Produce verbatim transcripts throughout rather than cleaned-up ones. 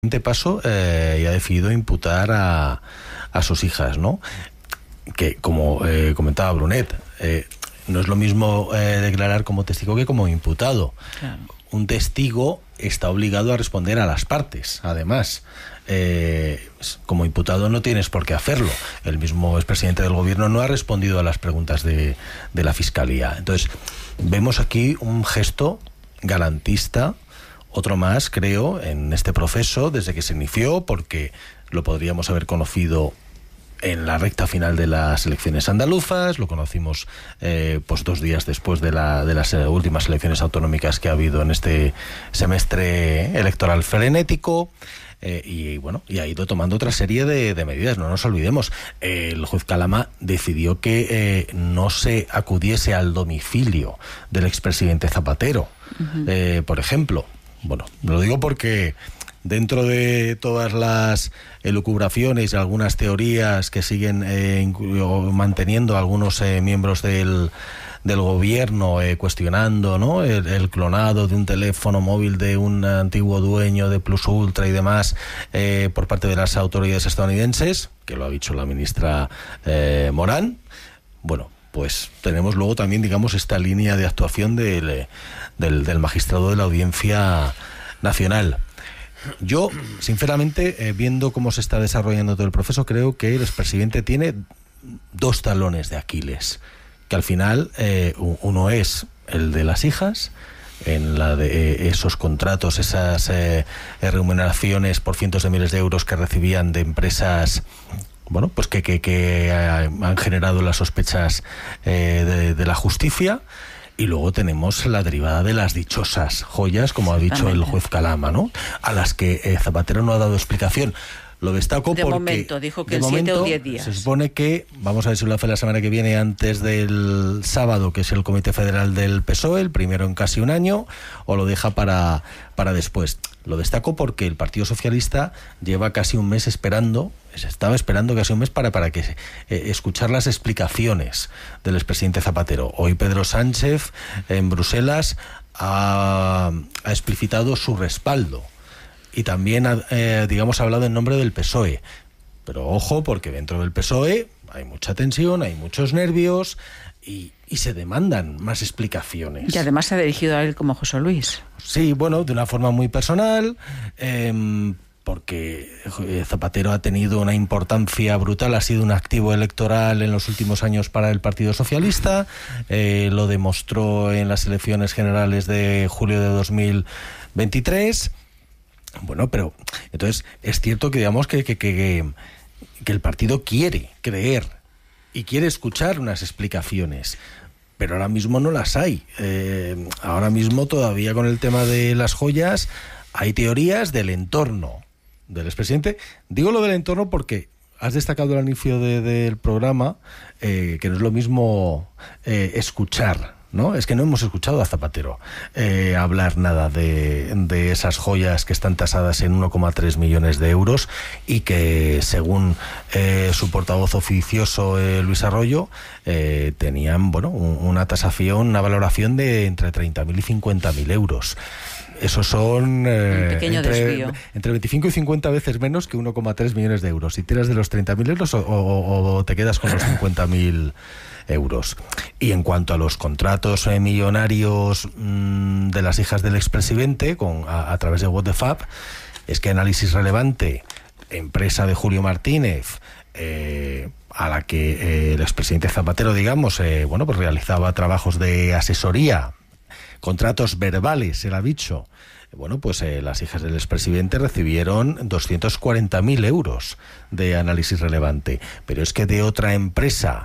paso eh, y ha decidido imputar a, a sus hijas, ¿no? Que, como eh, comentaba Brunet, eh, no es lo mismo eh, declarar como testigo que como imputado. Claro. Un testigo está obligado a responder a las partes, además. Eh, como imputado no tienes por qué hacerlo. El mismo expresidente del gobierno no ha respondido a las preguntas de, de la Fiscalía. Entonces, vemos aquí un gesto garantista, otro más, creo, en este proceso desde que se inició, porque lo podríamos haber conocido en la recta final de las elecciones andaluzas, lo conocimos eh, pues dos días después de, la, de las últimas elecciones autonómicas que ha habido en este semestre electoral frenético. Eh, y bueno, y ha ido tomando otra serie de, de medidas. No nos olvidemos, eh, el juez Calama decidió que eh, no se acudiese al domicilio del expresidente Zapatero, uh-huh. eh, por ejemplo. Bueno, lo digo porque dentro de todas las elucubraciones y algunas teorías que siguen eh, manteniendo algunos eh, miembros del del gobierno eh, cuestionando, ¿no?, el, el clonado de un teléfono móvil de un antiguo dueño de Plus Ultra y demás eh, por parte de las autoridades estadounidenses, que lo ha dicho la ministra eh, Morán. Bueno, pues tenemos luego también, digamos, esta línea de actuación del, del, del magistrado de la Audiencia Nacional. Yo, sinceramente, eh, viendo cómo se está desarrollando todo el proceso, creo que el expresidente tiene dos talones de Aquiles, que al final eh, uno es el de las hijas, en la de eh, esos contratos, esas eh, remuneraciones por cientos de miles de euros que recibían de empresas, bueno, pues que, que, que han generado las sospechas eh, de, de la justicia. Y luego tenemos la derivada de las dichosas joyas, como ha dicho el juez Calama, ¿no?, a las que eh, Zapatero no ha dado explicación. Lo destaco de porque... momento, dijo que en siete o diez días. Se supone que, vamos a ver si lo hace la semana que viene, antes del sábado, que es el Comité Federal del P S O E, el primero en casi un año, o lo deja para, para después. Lo destaco porque el Partido Socialista lleva casi un mes esperando, se estaba esperando casi un mes para, para que eh, escuchar las explicaciones del expresidente Zapatero. Hoy Pedro Sánchez, en Bruselas, ha, ha explicitado su respaldo. Y también, eh, digamos, ha hablado en nombre del P S O E. Pero ojo, porque dentro del P S O E hay mucha tensión, hay muchos nervios y, y se demandan más explicaciones. Y además se ha dirigido a él como José Luis. Sí, bueno, de una forma muy personal, eh, porque Zapatero ha tenido una importancia brutal, ha sido un activo electoral en los últimos años para el Partido Socialista, eh, lo demostró en las elecciones generales de julio de dos mil veintitrés. Bueno, pero entonces es cierto que digamos que, que, que, que el partido quiere creer y quiere escuchar unas explicaciones, pero ahora mismo no las hay. Eh, ahora mismo todavía con el tema de las joyas hay teorías del entorno del expresidente. Digo lo del entorno porque has destacado al inicio de, del programa eh, que no es lo mismo eh, escuchar, ¿no? Es que no hemos escuchado a Zapatero eh, hablar nada de, de esas joyas que están tasadas en uno coma tres millones de euros y que, según eh, su portavoz oficioso eh, Luis Arroyo, eh, tenían, bueno, un, una tasación, una valoración de entre treinta mil y cincuenta mil euros. Esos son eh, entre, entre veinticinco y cincuenta veces menos que uno coma tres millones de euros. Si tiras de los treinta mil euros o, o, o te quedas con los cincuenta mil euros. Y en cuanto a los contratos eh, millonarios mmm, de las hijas del expresidente con, a, a través de WhatsApp, es que Análisis Relevante, empresa de Julio Martínez, eh, a la que eh, el expresidente Zapatero, digamos, eh, bueno, pues realizaba trabajos de asesoría, contratos verbales, se lo ha dicho. Bueno, pues eh, las hijas del expresidente recibieron doscientos cuarenta mil euros de Análisis Relevante. Pero es que de otra empresa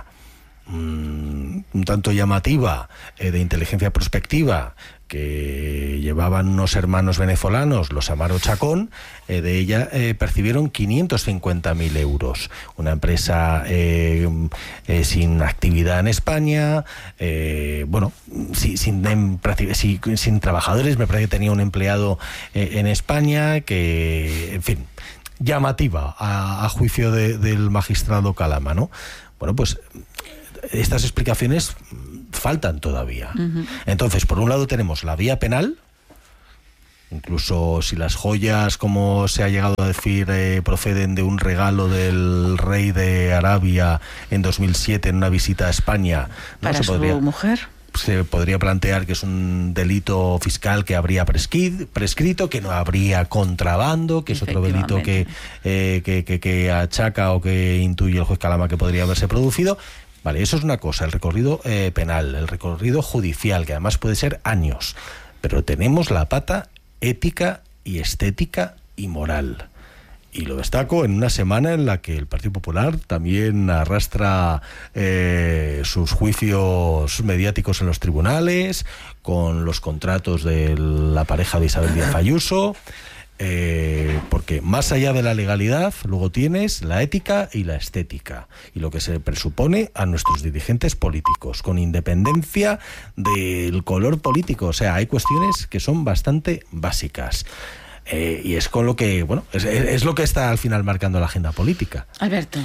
un tanto llamativa, eh, de inteligencia prospectiva, que llevaban unos hermanos venezolanos, los Amaro Chacón, eh, de ella eh, percibieron quinientos cincuenta mil euros. Una empresa eh, eh, sin actividad en España, eh, bueno, si, sin, em, si, sin trabajadores, me parece que tenía un empleado eh, en España, que, en fin, llamativa a, a juicio de, del magistrado Calama, ¿no? Bueno, pues estas explicaciones faltan todavía. Uh-huh. Entonces, por un lado tenemos la vía penal, incluso si las joyas, como se ha llegado a decir, eh, proceden de un regalo del rey de Arabia en dos mil siete en una visita a España, ¿no? ¿Para se su podría, mujer? se podría plantear que es un delito fiscal que habría prescri- prescrito, que no habría contrabando, que es otro delito que, eh, que, que, que achaca o que intuye el juez Calama que podría haberse producido. Vale, eso es una cosa, el recorrido eh, penal, el recorrido judicial, que además puede ser años, pero tenemos la pata ética y estética y moral. Y lo destaco en una semana en la que el Partido Popular también arrastra eh, sus juicios mediáticos en los tribunales, con los contratos de la pareja de Isabel Díaz Ayuso, eh, porque más allá de la legalidad, luego tienes la ética y la estética, y lo que se presupone a nuestros dirigentes políticos, con independencia del color político. O sea, hay cuestiones que son bastante básicas. Eh, y es con lo que, bueno, es, es lo que está al final marcando la agenda política. Alberto.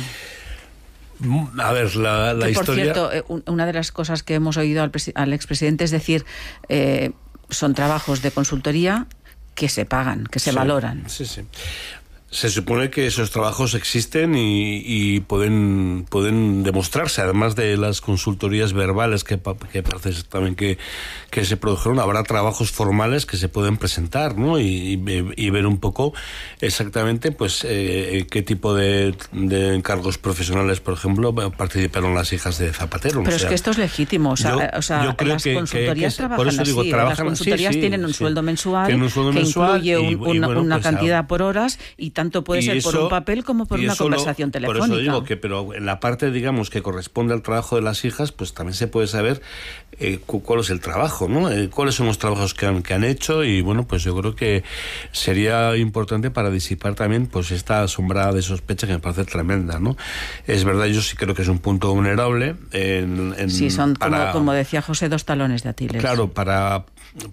A ver, la, la que, por historia... cierto, eh, una de las cosas que hemos oído al, presi- al expresidente es decir, eh, son trabajos de consultoría que se pagan, que se sí, valoran. Sí, sí. Se supone que esos trabajos existen y, y pueden pueden demostrarse, además de las consultorías verbales que, que parece también que, que se produjeron, habrá trabajos formales que se pueden presentar, ¿no? Y, y, y ver un poco exactamente pues eh, qué tipo de, de encargos profesionales, por ejemplo, participaron las hijas de Zapatero. Pero o sea, es que esto es legítimo, o sea, yo, o sea yo creo las que, consultorías que, que, trabajan por eso digo, así, trabajan, las consultorías sí, sí, tienen un sí. sueldo mensual, Tienen un sueldo que mensual incluye y, un, y una, bueno, una pues, cantidad por horas, y tanto puede y ser eso, por un papel como por una conversación lo, telefónica. Por eso digo que, pero en la parte, digamos, que corresponde al trabajo de las hijas, pues también se puede saber eh, cuál es el trabajo, ¿no? Eh, cuáles son los trabajos que han, que han hecho, y bueno, pues yo creo que sería importante para disipar también pues esta sombra de sospecha que me parece tremenda, ¿no? Es verdad, yo sí creo que es un punto vulnerable. En, en, sí, son, para, como, como decía José, dos talones de Aquiles. Claro, para...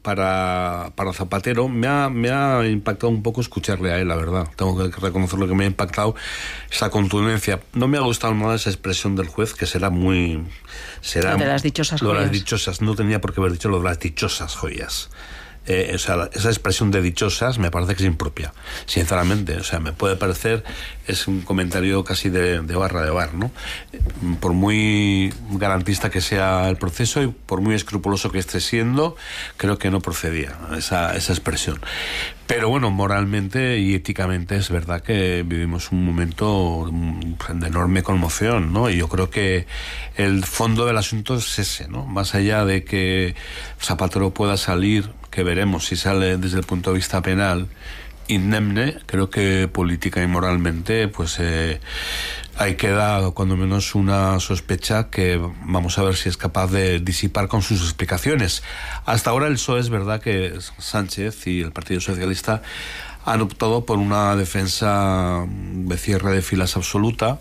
Para, para Zapatero me ha, me ha impactado un poco escucharle a él, la verdad. Tengo que reconocer lo que me ha impactado, esa contundencia. No me ha gustado nada esa expresión del juez, que será muy... será lo de las dichosas lo joyas. de las dichosas, no tenía por qué haber dicho lo de las dichosas joyas. Eh, o sea, esa expresión de dichosas me parece que es impropia, sinceramente. O sea, me puede parecer, es un comentario casi de, de barra de bar, ¿no? Por muy garantista que sea el proceso y por muy escrupuloso que esté siendo, creo que no procedía esa, esa expresión. Pero bueno, moralmente y éticamente es verdad que vivimos un momento de enorme conmoción, ¿no? Y yo creo que el fondo del asunto es ese, ¿no? Más allá de que Zapatero pueda salir, que veremos si sale desde el punto de vista penal indemne, creo que política y moralmente pues eh, ahí queda cuando menos una sospecha que vamos a ver si es capaz de disipar con sus explicaciones. Hasta ahora el P S O E es verdad que Sánchez y el Partido Socialista han optado por una defensa de cierre de filas absoluta,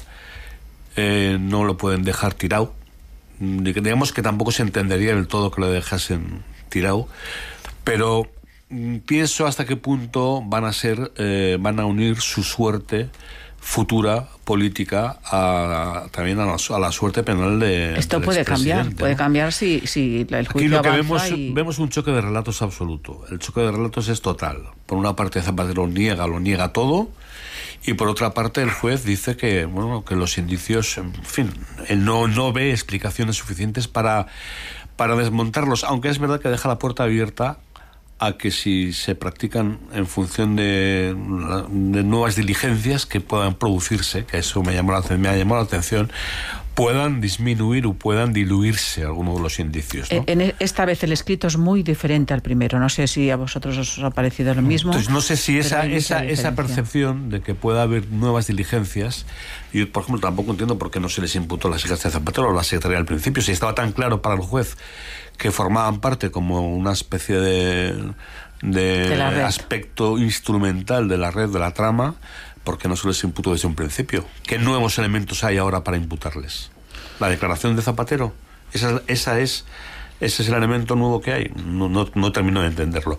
eh, no lo pueden dejar tirado, digamos que tampoco se entendería del todo que lo dejasen tirado, pero pienso hasta qué punto van a ser, eh, van a unir su suerte futura política a, también a la, a la suerte penal de esto puede cambiar, puede ¿no? cambiar si, si el juicio Aquí lo que avanza vemos, y... vemos un choque de relatos absoluto. El choque de relatos es total. Por una parte Zapatero niega, lo niega todo, y por otra parte el juez dice que bueno que los indicios, en fin, él no, no ve explicaciones suficientes para, para desmontarlos, aunque es verdad que deja la puerta abierta a que si se practican en función de, de nuevas diligencias que puedan producirse, que eso me, llamó la, me ha llamado la atención, puedan disminuir o puedan diluirse algunos de los indicios, ¿no? En esta vez el escrito es muy diferente al primero. No sé si a vosotros os ha parecido lo mismo. Entonces no sé si esa, esa, esa percepción de que pueda haber nuevas diligencias, yo por ejemplo tampoco entiendo por qué no se les imputó a las hijas de Zapatero o la secretaría al principio, si estaba tan claro para el juez que formaban parte como una especie de, de, de aspecto instrumental de la red, de la trama, porque no se les imputó desde un principio. ¿Qué nuevos elementos hay ahora para imputarles? ¿La declaración de Zapatero? Esa, esa es, ese es el elemento nuevo que hay. No, no, no termino de entenderlo.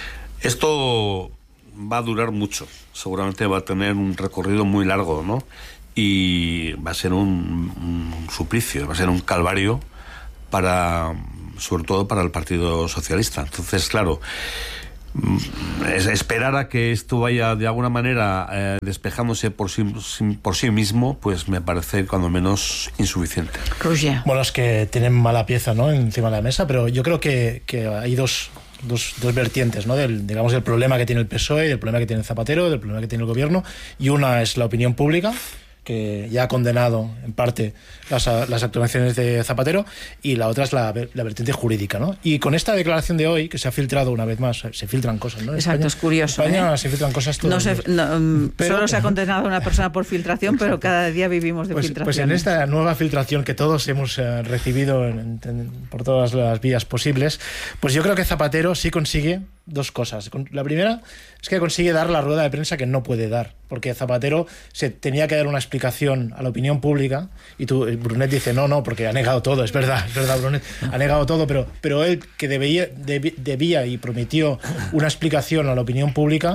Esto va a durar mucho. Seguramente va a tener un recorrido muy largo, ¿no? Y va a ser un, un suplicio, va a ser un calvario para... sobre todo para el Partido Socialista. Entonces, claro, es esperar a que esto vaya de alguna manera eh, despejándose por sí, por sí mismo, pues me parece cuando menos insuficiente. Roger. Bueno, es que tienen mala pieza, ¿no?, encima de la mesa, pero yo creo que, que hay dos, dos, dos vertientes, ¿no?, del, digamos, del problema que tiene el P S O E, del problema que tiene Zapatero, del problema que tiene el gobierno, y una es la opinión pública, que ya ha condenado en parte las, las actuaciones de Zapatero, y la otra es la, la vertiente jurídica, ¿no? Y con esta declaración de hoy, que se ha filtrado una vez más, se filtran cosas, ¿no? En Exacto, España, es curioso. En España ¿eh? se filtran cosas todo no el se, día. no, Pero, Solo se ha condenado a una persona por filtración, pero cada día vivimos de pues, filtración. Pues en esta nueva filtración que todos hemos eh, recibido en, en, por todas las vías posibles, pues yo creo que Zapatero sí consigue dos cosas. La primera es que consigue dar la rueda de prensa que no puede dar, porque Zapatero se tenía que dar una explicación a la opinión pública, y tú, Brunet dice no, no, porque ha negado todo, es verdad, es verdad, Brunet ha negado todo, pero, pero él, que debía, deb, debía y prometió una explicación a la opinión pública,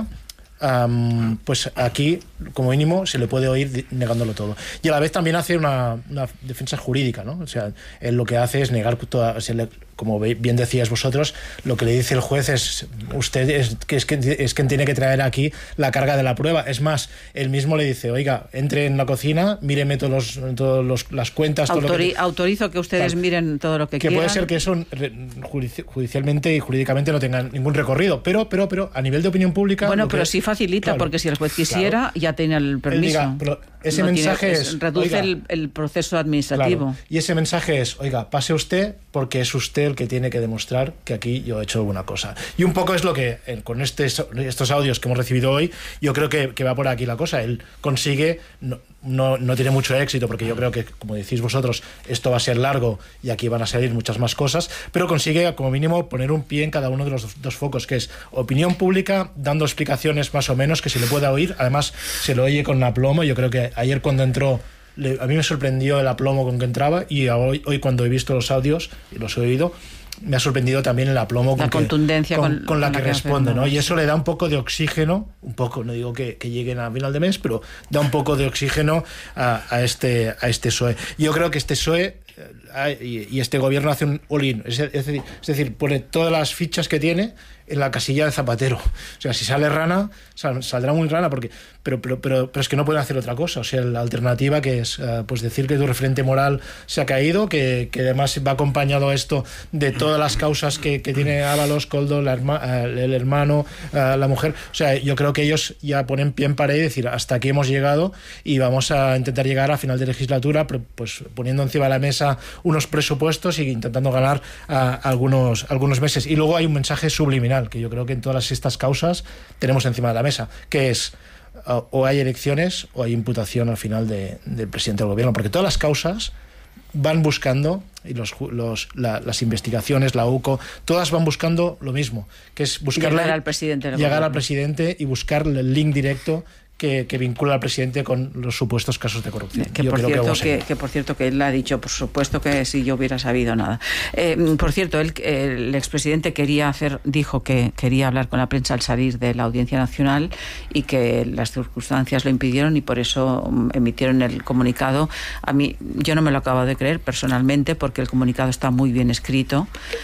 Um, pues aquí, como mínimo, se le puede oír negándolo todo. Y a la vez también hace una, una defensa jurídica, ¿no? O sea, él lo que hace es negar toda, o sea, le, como bien decíais vosotros, lo que le dice el juez es usted es que es, que es quien tiene que traer aquí la carga de la prueba. Es más, él mismo le dice, oiga, entre en la cocina, míreme todos los, todos los las cuentas. Autori todo lo que... Autorizo que ustedes claro. miren todo lo que, que quieran. Puede ser que eso judicialmente y jurídicamente no tenga ningún recorrido, pero, pero, pero a nivel de opinión pública... Bueno, pero que... sí facilita, claro, porque si el juez quisiera, claro, ya tiene el permiso. Diga, pero ese no mensaje tiene, es... Reduce oiga, el, el proceso administrativo. Claro, y ese mensaje es, oiga, pase usted porque es usted el que tiene que demostrar que aquí yo he hecho alguna cosa. Y un poco es lo que, eh, con este, estos audios que hemos recibido hoy, yo creo que, que va por aquí la cosa. Él consigue... No, No, no tiene mucho éxito, porque yo creo que, como decís vosotros, esto va a ser largo y aquí van a salir muchas más cosas, pero consigue como mínimo poner un pie en cada uno de los dos, dos focos, que es opinión pública, dando explicaciones más o menos que se le pueda oír. Además se lo oye con aplomo. Yo creo que ayer cuando entró, le, a mí me sorprendió el aplomo con que entraba, y hoy, hoy cuando he visto los audios y los he oído, me ha sorprendido también el aplomo con, la contundencia que, con, con, con la con que, la que responde, ¿no? hacemos. Y eso le da un poco de oxígeno, un poco, no digo que, que lleguen a final de mes, pero da un poco de oxígeno a, a este a este P S O E. Yo creo que este P S O E eh, y, y este gobierno hace un all-in, es, es, decir, es decir, pone todas las fichas que tiene en la casilla de Zapatero. O sea, si sale rana, sal, saldrá muy rana, porque pero, pero, pero, pero es que no pueden hacer otra cosa. O sea, la alternativa que es uh, pues decir que tu referente moral se ha caído, que, que además va acompañado esto de todas las causas que, que tiene Ábalos, Koldo, la herma, uh, el hermano, uh, la mujer. O sea, yo creo que ellos ya ponen pie en pared y decir, hasta aquí hemos llegado y vamos a intentar llegar a final de legislatura, pues poniendo encima de la mesa unos presupuestos y intentando ganar uh, algunos, algunos meses. Y luego hay un mensaje subliminal que yo creo que en todas estas causas tenemos encima de la mesa, que es uh, o hay elecciones o hay imputación al final de, del presidente del gobierno, porque todas las causas van buscando, y los, los, la, las investigaciones, la U C O, todas van buscando lo mismo, que es buscarle, llegar al presidente del llegar gobierno. al presidente y buscar el link directo Que, que vincula al presidente con los supuestos casos de corrupción. Que por, cierto, que, que por cierto que él ha dicho, por supuesto que si yo hubiera sabido nada. Eh, por cierto, él, el expresidente quería hacer, dijo que quería hablar con la prensa al salir de la Audiencia Nacional y que las circunstancias lo impidieron y por eso emitieron el comunicado. A mí, yo no me lo acabo de creer personalmente, porque el comunicado está muy bien escrito.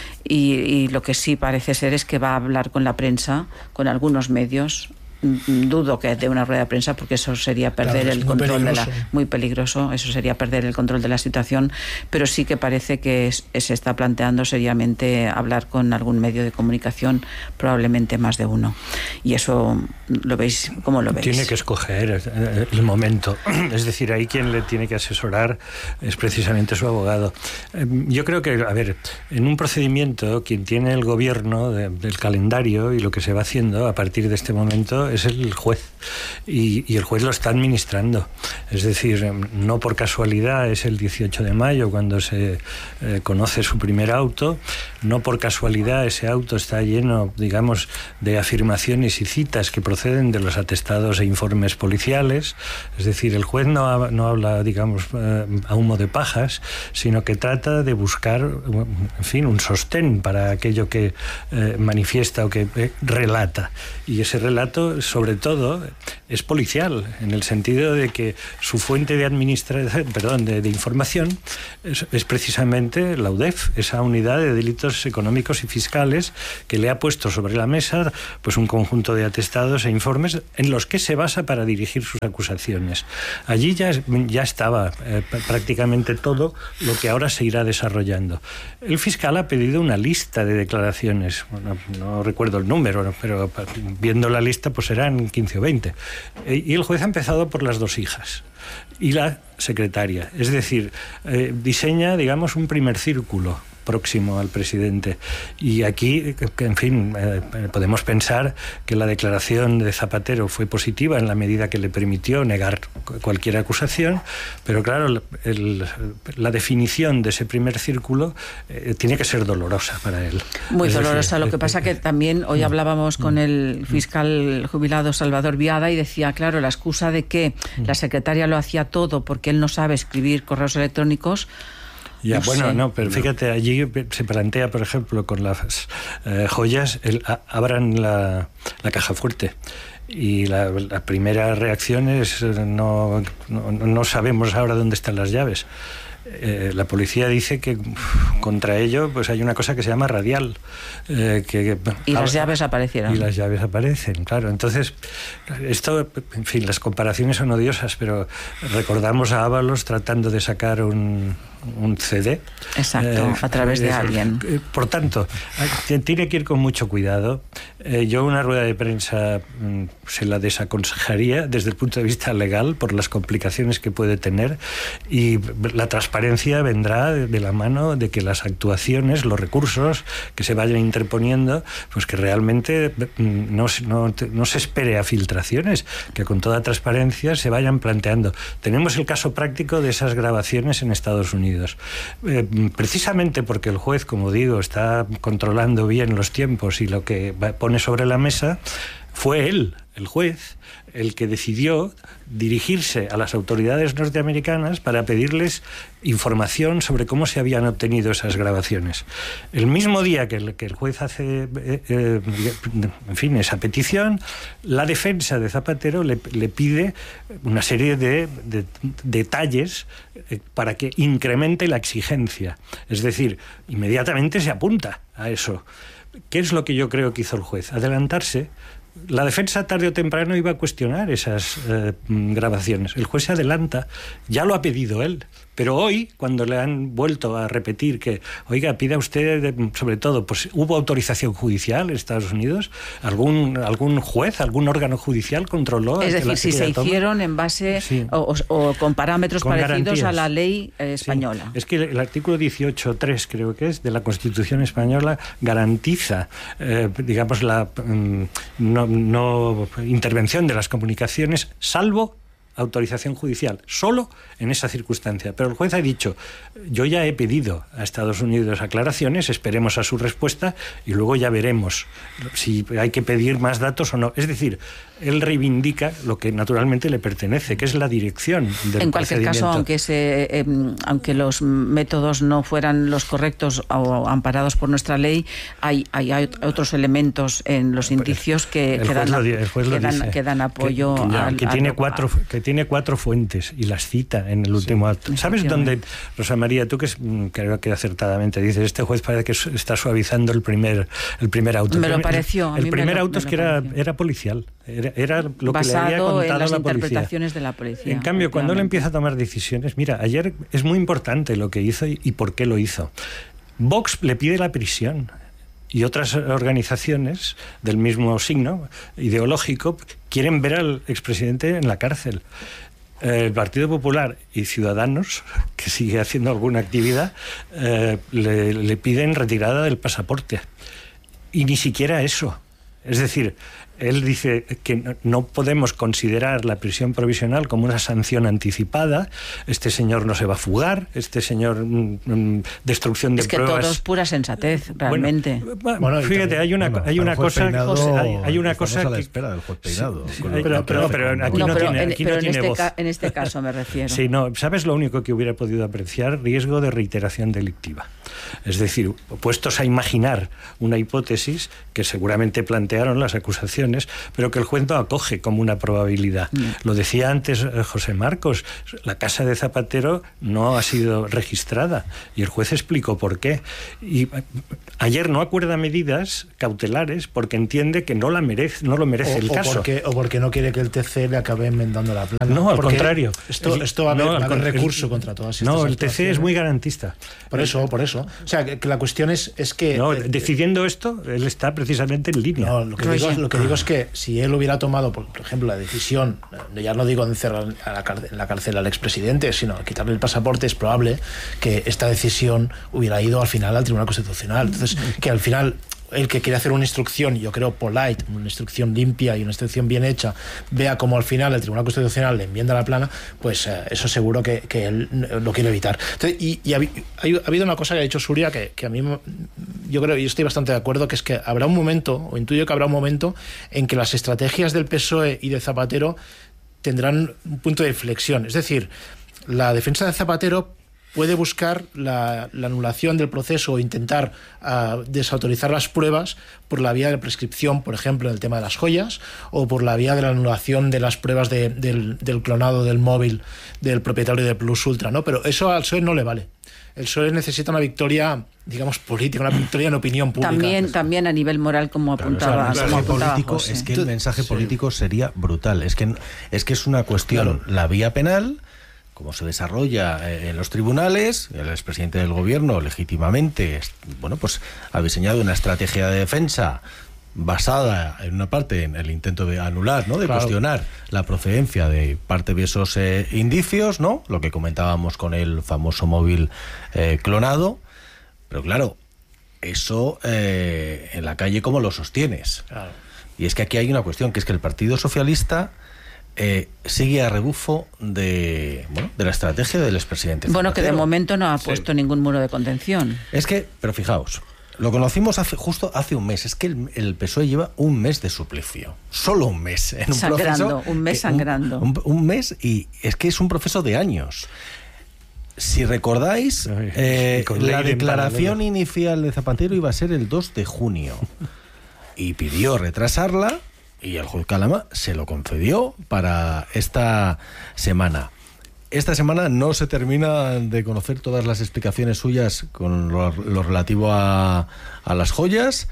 Y, y lo que sí parece ser es que va a hablar con la prensa, con algunos medios. Dudo que de una rueda de prensa, porque eso sería perder claro, el control peligroso. de la muy peligroso, eso sería perder el control de la situación, pero sí que parece que es, se está planteando seriamente hablar con algún medio de comunicación, probablemente más de uno. Y eso lo veis, ¿cómo lo veis? Tiene que escoger el momento, es decir, ahí quien le tiene que asesorar es precisamente su abogado. Yo creo que, a ver, en un procedimiento, quien tiene el gobierno de, del calendario y lo que se va haciendo a partir de este momento es el juez, y, y el juez lo está administrando. Es decir, no por casualidad es el dieciocho de mayo cuando se eh, conoce su primer auto, no por casualidad ese auto está lleno, digamos, de afirmaciones y citas que proceden de los atestados e informes policiales. Es decir, el juez no, no habla, digamos, eh, a humo de pajas, sino que trata de buscar, en fin, un sostén para aquello que eh, manifiesta o que eh, relata. Y ese relato, sobre todo, es policial, en el sentido de que su fuente de administración, perdón, de, de información es, es precisamente la U D E F, esa unidad de delitos económicos y fiscales que le ha puesto sobre la mesa pues un conjunto de atestados e informes en los que se basa para dirigir sus acusaciones. Allí ya, ya estaba eh, prácticamente todo lo que ahora se irá desarrollando. El fiscal ha pedido una lista de declaraciones, bueno, no recuerdo el número, pero viendo la lista pues serán quince o veinte. Y el juez ha empezado por las dos hijas y la secretaria, es decir, eh, diseña, digamos, un primer círculo próximo al presidente. Y aquí, que, en fin, eh, podemos pensar que la declaración de Zapatero fue positiva en la medida que le permitió negar cualquier acusación, pero claro, el, la definición de ese primer círculo eh, tiene que ser dolorosa para él. Muy es dolorosa. Decir, Lo que pasa que también hoy hablábamos con el fiscal jubilado Salvador Viada y decía, claro, la excusa de que la secretaria lo hacía todo porque él no sabe escribir correos electrónicos. Ya, no bueno, sé. no, pero fíjate, allí se plantea, por ejemplo, con las eh, joyas, el, a, abran la, la caja fuerte. Y la, la primera reacción es, no, no, no sabemos ahora dónde están las llaves. Eh, la policía dice que uf, contra ello pues hay una cosa que se llama radial. Eh, que, y ah, las llaves aparecieron. Y las llaves aparecen, claro. Entonces, esto, en fin, las comparaciones son odiosas, pero recordamos a Ábalos tratando de sacar un, un C D. Exacto, eh, a través de eh, alguien. Eh, por tanto, tiene que ir con mucho cuidado. Eh, yo una rueda de prensa mm, se la desaconsejaría desde el punto de vista legal por las complicaciones que puede tener, y la transparencia vendrá de, de la mano de que las actuaciones, los recursos que se vayan interponiendo, pues que realmente mm, no, no, no se espere a filtraciones, que con toda transparencia se vayan planteando. Tenemos el caso práctico de esas grabaciones en Estados Unidos. Eh, precisamente porque el juez, como digo, está controlando bien los tiempos y lo que pone sobre la mesa, fue él, el juez, el que decidió dirigirse a las autoridades norteamericanas para pedirles información sobre cómo se habían obtenido esas grabaciones. El mismo día que el, que el juez hace eh, eh, en fin, esa petición, la defensa de Zapatero le, le pide una serie de, de, de detalles eh, para que incremente la exigencia. Es decir, inmediatamente se apunta a eso. ¿Qué es lo que yo creo que hizo el juez? Adelantarse. La defensa tarde o temprano iba a cuestionar esas eh, grabaciones. El juez se adelanta, ya lo ha pedido él. Pero hoy, cuando le han vuelto a repetir que, oiga, pida usted, sobre todo, pues hubo autorización judicial en Estados Unidos, algún algún juez, algún órgano judicial controló. Es decir, si se toma? hicieron en base sí. o, o con parámetros con parecidos garantías. A la ley eh, española. Sí. Es que el artículo dieciocho punto tres, creo que es, de la Constitución española garantiza, eh, digamos, la mm, no, no intervención de las comunicaciones, salvo autorización judicial, solo en esa circunstancia. Pero el juez ha dicho, yo ya he pedido a Estados Unidos aclaraciones, esperemos a su respuesta y luego ya veremos si hay que pedir más datos o no. Es decir, él reivindica lo que naturalmente le pertenece, que es la dirección del En cualquier caso, aunque se, eh, aunque los métodos no fueran los correctos o amparados por nuestra ley, hay, hay, hay otros elementos en los indicios que, que, dan, lo, que, dan, que dan apoyo que, que, ya, al, que tiene al, cuatro a, que tiene cuatro fuentes y las cita en el último sí, acto. ¿Sabes dónde, Rosa María, tú que creo que acertadamente dices, este juez parece que está suavizando el primer el primer auto? Me lo pareció. El, el primer lo, auto es que era, era policial. Era, era lo Basado que le había contado en las la interpretaciones policía. de la policía. En cambio, cuando él empieza a tomar decisiones, mira, ayer es muy importante lo que hizo y, y por qué lo hizo. Vox le pide la prisión y otras organizaciones del mismo signo ideológico quieren ver al expresidente en la cárcel. El Partido Popular y Ciudadanos, que sigue haciendo alguna actividad, eh, le, le piden retirada del pasaporte. Y ni siquiera eso. Es decir, él dice que no podemos considerar la prisión provisional como una sanción anticipada. Este señor no se va a fugar, este señor mmm, destrucción de es que pruebas. todo es pura sensatez, realmente. Bueno, bueno fíjate, hay una bueno, hay una cosa Peinado, José, hay, hay una cosa a la que espera del juez Peinado. Sí, sí, pero, pero, pero aquí no, no pero tiene, en, aquí pero no en tiene este voz. Ca, en este caso me refiero. Sí, no, ¿sabes lo único que hubiera podido apreciar? Riesgo de reiteración delictiva. Es decir, puestos a imaginar una hipótesis que seguramente plantearon las acusaciones, pero que el juez no acoge como una probabilidad. Yeah. Lo decía antes José Marcos, la casa de Zapatero no ha sido registrada y el juez explicó por qué. Y ayer no acuerda medidas cautelares porque entiende que no la merece, no lo merece o, el o caso. Porque, o porque no quiere que el T C le acabe enmendando la plana. No, al porque contrario. Esto, esto va a haber, no, va a haber recurso el, contra todas estas No, el T C es muy garantista. Por eso, por eso. O sea, que, que la cuestión es, es que... No, eh, decidiendo esto, él está precisamente en línea. No, lo que, digo, lo que digo es que si él hubiera tomado, por, por ejemplo, la decisión, ya no digo de encerrar a la cárcel, en la cárcel al expresidente, sino quitarle el pasaporte, es probable que esta decisión hubiera ido al final al Tribunal Constitucional. Entonces, que al final... el que quiere hacer una instrucción, yo creo polite, una instrucción limpia y una instrucción bien hecha, vea como al final el Tribunal Constitucional le enmienda la plana, pues eh, eso seguro que, que él lo quiere evitar. Entonces, y y ha, ha habido una cosa que ha dicho Suria que, que a mí, yo creo, y estoy bastante de acuerdo, que es que habrá un momento, o intuyo que habrá un momento, en que las estrategias del P S O E y de Zapatero tendrán un punto de inflexión. Es decir, la defensa de Zapatero puede buscar la, la anulación del proceso o intentar uh, desautorizar las pruebas por la vía de la prescripción, por ejemplo, en el tema de las joyas, o por la vía de la anulación de las pruebas de, del, del clonado del móvil del propietario de Plus Ultra, ¿no? Pero eso al P S O E no le vale. El P S O E necesita una victoria, digamos, política, una victoria en opinión pública. También, también a nivel moral, como apuntaba, claro, como el apuntaba político, José. es que el mensaje sí. político sería brutal. Es que es que es una cuestión, claro. La vía penal, cómo se desarrolla en los tribunales. El expresidente del gobierno legítimamente, bueno, pues ha diseñado una estrategia de defensa basada en una parte en el intento de anular, ¿no? De claro. cuestionar la procedencia de parte de esos eh, indicios, ¿no? Lo que comentábamos con el famoso móvil eh, clonado. Pero claro, eso eh, en la calle, ¿cómo lo sostienes? Claro. Y es que aquí hay una cuestión, que es que el Partido Socialista Eh, sigue a rebufo de, bueno, de la estrategia del expresidente Zapatero. Bueno, que de momento no ha puesto sí. ningún muro de contención. Es que, pero fijaos, lo conocimos hace, justo hace un mes. Es que el, el P S O E lleva un mes de suplicio. Solo un mes. En un sangrando, proceso un mes que, sangrando. Un, un, un mes, y es que es un proceso de años. Si recordáis, eh, la declaración inicial de Zapatero iba a ser el dos de junio. Y pidió retrasarla. Y el juez Calama se lo concedió para esta semana. Esta semana no se termina de conocer todas las explicaciones suyas con lo, lo relativo a, a las joyas,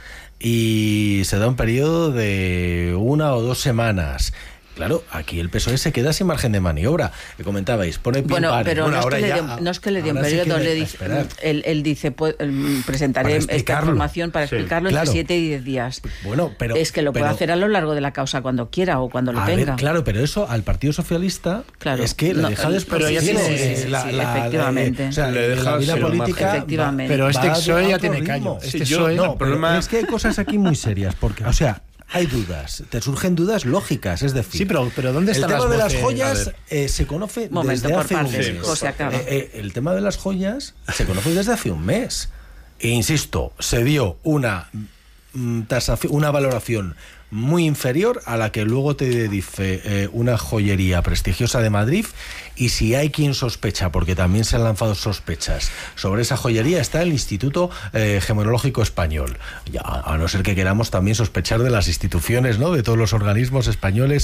y se da un periodo de una o dos semanas. Claro, aquí el P S O E se queda sin margen de maniobra. Que comentabais, pone pin bueno, par. pero bueno, no, ahora es ya, dio, no es que le dio un sí periodo, le, le dice, él, él dice, pues, presentaré esta información para sí. explicarlo entre claro. siete y diez días. Bueno, pero es que lo pero, puede hacer a lo largo de la causa cuando quiera o cuando lo a tenga. Ver, claro, pero eso al Partido Socialista claro. es que le no, deja pero desprotegido. Sí, sí, sí, la, sí, la, efectivamente. La, o sea, le deja la vida política. Efectivamente. Pero este P S O E ya tiene caño. Este P S O E, no, pero es que hay cosas aquí muy serias, porque, o sea, hay dudas, te surgen dudas lógicas, es decir... Sí, pero, pero ¿dónde están el tema las de las joyas eh, se conoce Momento, desde por hace partes, un mes. o se acaba. Eh, eh, el tema de las joyas se conoce desde hace un mes. E insisto, se dio una, mm, tasación, una valoración muy inferior a la que luego te dice eh, una joyería prestigiosa de Madrid, y si hay quien sospecha, porque también se han lanzado sospechas sobre esa joyería, está el Instituto eh, Gemonológico Español, ya, a no ser que queramos también sospechar de las instituciones, ¿no?, de todos los organismos españoles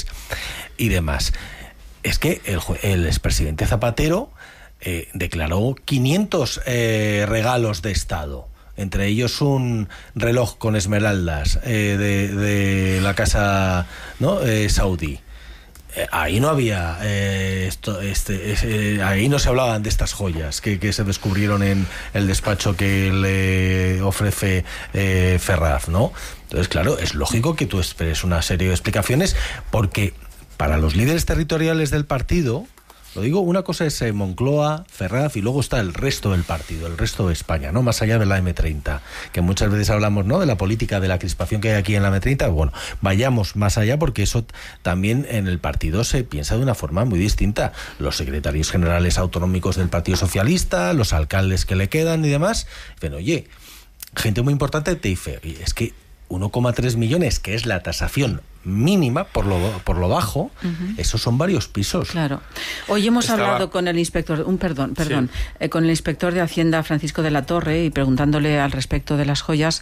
y demás. Es que el, el expresidente Zapatero eh, declaró quinientos eh, regalos de Estado, entre ellos un reloj con esmeraldas eh, de, de la casa, ¿no?, eh, saudí. Eh, ahí no había eh, esto, este, eh, ahí no se hablaban de estas joyas que, que se descubrieron en el despacho que le ofrece eh, Ferraz, ¿no? Entonces, claro, es lógico que tú esperes una serie de explicaciones, porque para los líderes territoriales del partido, lo digo, una cosa es eh, Moncloa, Ferraz, y luego está el resto del partido, el resto de España, ¿no? Más allá de la eme treinta, que muchas veces hablamos, ¿no?, de la política, de la crispación que hay aquí en la eme treinta. Bueno, vayamos más allá, porque eso también en el partido se piensa de una forma muy distinta. Los secretarios generales autonómicos del Partido Socialista, los alcaldes que le quedan y demás, pero oye, gente muy importante te dice, oye, es que uno coma tres millones, que es la tasación mínima, por lo, por lo bajo, uh-huh. esos son varios pisos. Claro. Hoy hemos Estaba... hablado con el inspector, un perdón, perdón, sí. eh, con el inspector de Hacienda, Francisco de la Torre, y preguntándole al respecto de las joyas,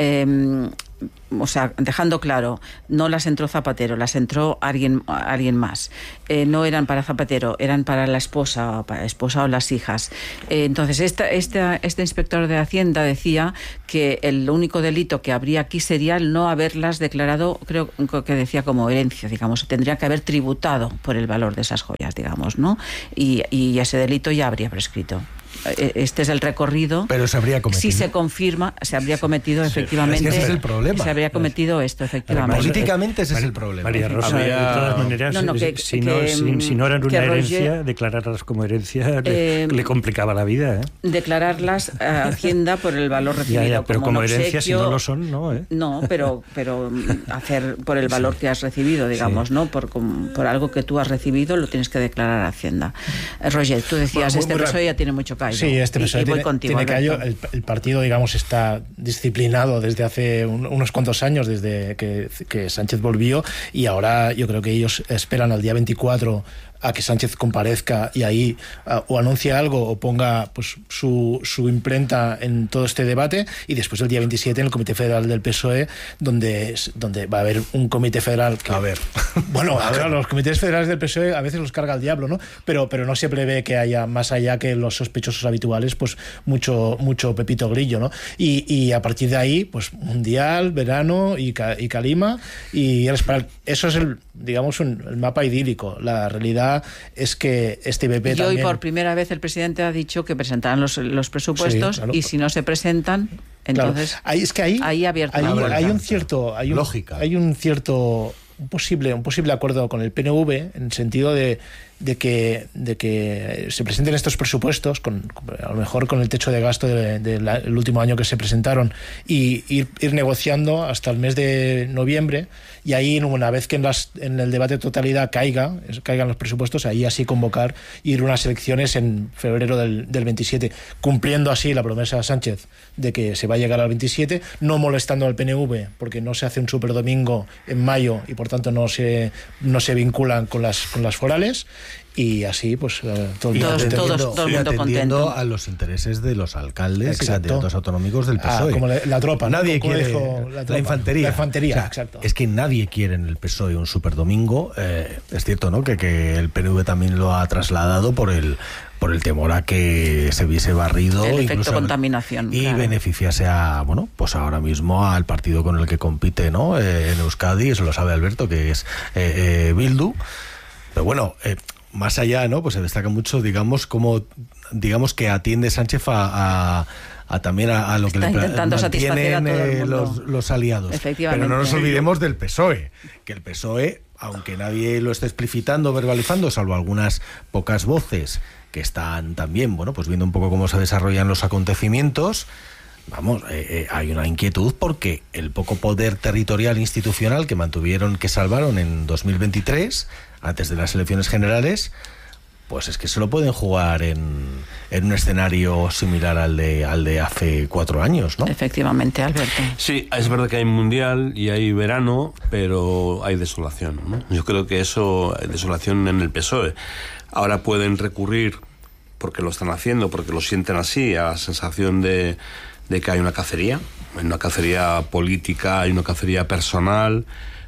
eh, o sea, dejando claro, no las entró Zapatero, las entró alguien, alguien más. Eh, no eran para Zapatero, eran para la esposa, para esposa o las hijas. Eh, entonces, esta, esta, este inspector de Hacienda decía que el único delito que habría aquí sería el no haberlas declarado, creo que decía como herencia, digamos, tendría que haber tributado por el valor de esas joyas, digamos, ¿no? Y, y ese delito ya habría prescrito. Este es el recorrido. Pero se habría cometido. Si se confirma, se habría cometido, sí, efectivamente. Es que ese es el problema. Se habría cometido esto, efectivamente. Políticamente ese es el problema. María Rosa, había... de todas maneras, no, no, que, si, que, no, si, si no eran una herencia, Roger, declararlas como herencia le, eh, le complicaba la vida. ¿eh? Declararlas a Hacienda por el valor recibido. Ya, ya, pero como, como herencia, obsequio, si no lo son, no. ¿eh? No, pero, pero hacer por el valor sí. que has recibido, digamos, sí. ¿no? Por, por algo que tú has recibido, lo tienes que declarar a Hacienda. Roger, tú decías, bueno, este P S O E ya tiene mucho callo. Sí, este P S O E y, y tiene, contigo, tiene callo. El, el partido, digamos, está disciplinado desde hace un, unos cuantos años, desde que, que Sánchez volvió, y ahora yo creo que ellos esperan al día veinticuatro a que Sánchez comparezca y ahí uh, o anuncie algo o ponga pues su, su imprenta en todo este debate, y después el día veintisiete en el Comité Federal del P S O E, donde, donde va a haber un comité federal que, a ver bueno, a ver, los comités federales del P S O E a veces los carga el diablo, ¿no? Pero, pero no se prevé que haya más allá que los sospechosos habituales, pues mucho, mucho Pepito Grillo, ¿no? Y, y a partir de ahí, pues mundial, verano y, y calima, y eso es el, digamos, un, el mapa idílico. La realidad es que este I B P y también... hoy por primera vez el presidente ha dicho que presentarán los, los presupuestos, sí, claro. Y si no se presentan, entonces claro. ahí, es que ahí, ahí, abierto ahí la hay un cierto hay un, lógica hay un cierto un posible un posible acuerdo con el P N V en el sentido de de que de que se presenten estos presupuestos con, a lo mejor con el techo de gasto del de, de el último año que se presentaron, y ir, ir negociando hasta el mes de noviembre, y ahí una vez que en, las, en el debate de totalidad caiga caigan los presupuestos, ahí así convocar ir unas elecciones en febrero del, del veintisiete, cumpliendo así la promesa de Sánchez de que se va a llegar al veintisiete, no molestando al P N V porque no se hace un superdomingo en mayo y por tanto no se no se vinculan con las con las forales. Y así, pues, eh, todo, y todos, todos, todo el mundo contento. A los intereses de los alcaldes exacto. y candidatos autonómicos del P S O E. Ah, como la, la tropa, nadie ¿no? quiere dijo, la, tropa, la infantería. La infantería, o sea, exacto. Es que nadie quiere en el P S O E un superdomingo. Eh, es cierto, ¿no? Que, que el P N V también lo ha trasladado por el por el temor a que se viese barrido, el efecto incluso, contaminación, y claro. beneficiase a, bueno, pues ahora mismo al partido con el que compite, ¿no? Eh, en Euskadi, eso lo sabe Alberto, que es eh, eh, Bildu. Pero bueno, eh, más allá, ¿no? Pues se destaca mucho, digamos, como digamos que atiende Sánchez a, a, a también a, a lo que está le intentando satisfacer a todo el mundo. Los, los aliados. Efectivamente. Pero no nos olvidemos del P S O E, que el P S O E, aunque nadie lo esté explicitando, verbalizando, salvo algunas pocas voces que están también, bueno, pues viendo un poco cómo se desarrollan los acontecimientos, vamos, eh, eh, hay una inquietud porque el poco poder territorial institucional que mantuvieron, que salvaron en dos mil veintitrés, antes de las elecciones generales, pues es que se lo pueden jugar en, en un escenario similar al de al de hace cuatro años, ¿no? Efectivamente, Alberto. Sí, es verdad que hay mundial y hay verano, pero hay desolación, ¿no? Yo creo que eso, desolación en el P S O E. Ahora pueden recurrir, porque lo están haciendo, porque lo sienten así, a la sensación de, de que hay una cacería, hay una cacería política, hay una cacería personal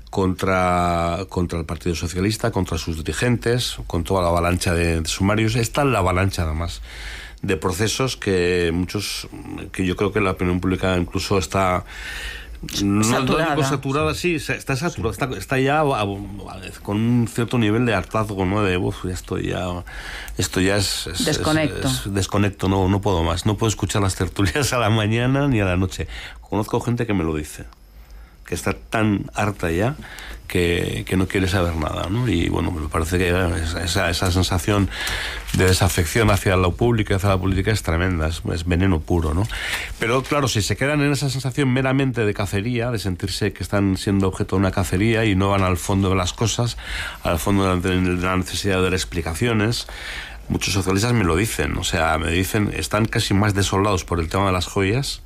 contra, contra el Partido Socialista, contra sus dirigentes, con toda la avalancha de, de sumarios. Está la avalancha, además, de procesos que muchos, que yo creo que la opinión pública incluso está... No, saturada. No digo saturada, sí, está saturada, está, está ya a, a, con un cierto nivel de hartazgo, ¿no? De, uff, esto ya, esto ya es, es desconecto. Es, es desconecto, no, no puedo más, no puedo escuchar las tertulias a la mañana ni a la noche. Conozco gente que me lo dice, que está tan harta ya que, que no quiere saber nada, ¿no? Y bueno, me parece que esa, esa sensación de desafección hacia lo público y hacia la política es tremenda, es, es veneno puro, ¿no? Pero claro, si se quedan en esa sensación meramente de cacería, de sentirse que están siendo objeto de una cacería y no van al fondo de las cosas, al fondo de la necesidad de dar explicaciones, muchos socialistas me lo dicen, o sea, me dicen, están casi más desolados por el tema de las joyas,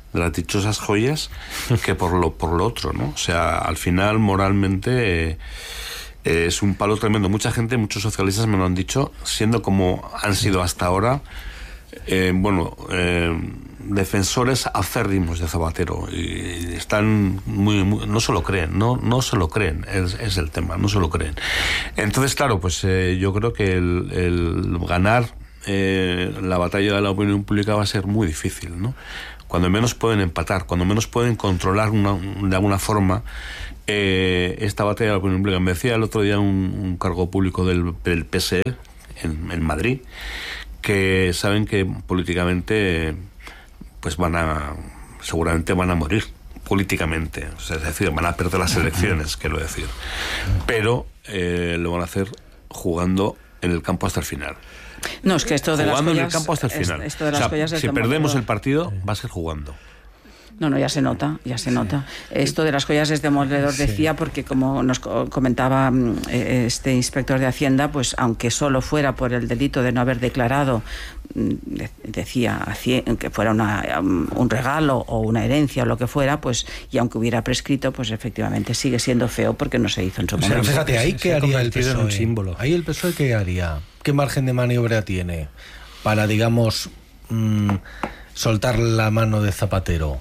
de las dichosas joyas que por lo, por lo otro, ¿no? O sea, al final, moralmente... Eh, es un palo tremendo. Mucha gente, muchos socialistas me lo han dicho, siendo como han sido hasta ahora, eh, bueno, eh, defensores acérrimos de Zapatero, y están muy, muy no se lo creen, no, no se lo creen, es, es el tema, no se lo creen. Entonces, claro, pues eh, yo creo que el, el ganar eh, la batalla de la opinión pública va a ser muy difícil, ¿no? Cuando menos pueden empatar, cuando menos pueden controlar una, de alguna forma eh, esta batalla de la opinión pública. Me decía el otro día un, un cargo público del, del P S E en, en Madrid, que saben que políticamente pues van a, seguramente van a morir políticamente, o sea, es decir, van a perder las elecciones, quiero decir, pero eh, lo van a hacer jugando en el campo hasta el final. No, es que esto de jugando las joyas, en el campo hasta el final. Esto de las o sea, joyas es si como perdemos todo. el partido, va a ser jugando. No, no, ya se nota, ya se nota. Esto de las joyas es demoledor, decía, porque como nos comentaba eh, este inspector de Hacienda, pues aunque solo fuera por el delito de no haber declarado, decía, que fuera una, un regalo o una herencia o lo que fuera, pues, y aunque hubiera prescrito, pues efectivamente sigue siendo feo porque no se hizo en su momento. Pero fíjate, ahí qué haría el P S O E. Un símbolo. Ahí el P S O E qué haría, qué margen de maniobra tiene para, digamos, mmm, soltar la mano de Zapatero.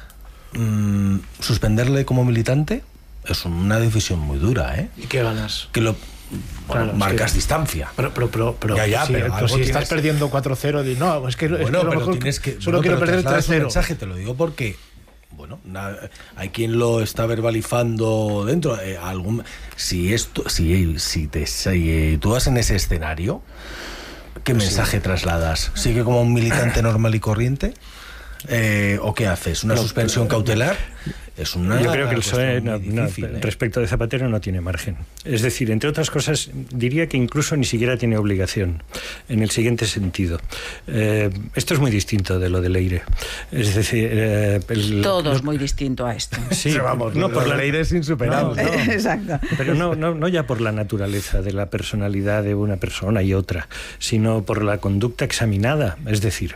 Mm, suspenderle como militante es una decisión muy dura, ¿eh? ¿Y qué ganas? Que lo bueno, claro, marcas es que, distancia. Pero, pero, pero, pero ya, ya, sí, pero, pero si tienes... estás perdiendo cuatro cero, no, es que, bueno, es que a lo pero mejor tienes que solo bueno, quiero pero perder tres cero. mensaje, te lo digo porque bueno, nada, hay quien lo está verbalizando dentro. Eh, algún, si esto, si, si te si tú vas en ese escenario, ¿qué pues mensaje sí. trasladas? ¿Sigue como un militante normal y corriente? Eh, ¿O qué haces? ¿Una no, suspensión pero, cautelar? Es una Yo creo que el P S O E no, difícil, no, ¿eh? respecto de Zapatero no tiene margen. Es decir, entre otras cosas, diría que incluso ni siquiera tiene obligación, en el siguiente sentido. Eh, esto es muy distinto de lo de Leire. Es decir, eh, el, todo no, es muy distinto a esto. Sí, pero vamos, no, por la Leire es insuperable. No, no, exacto. Pero no, no, no ya por la naturaleza de la personalidad de una persona y otra, sino por la conducta examinada. Es decir,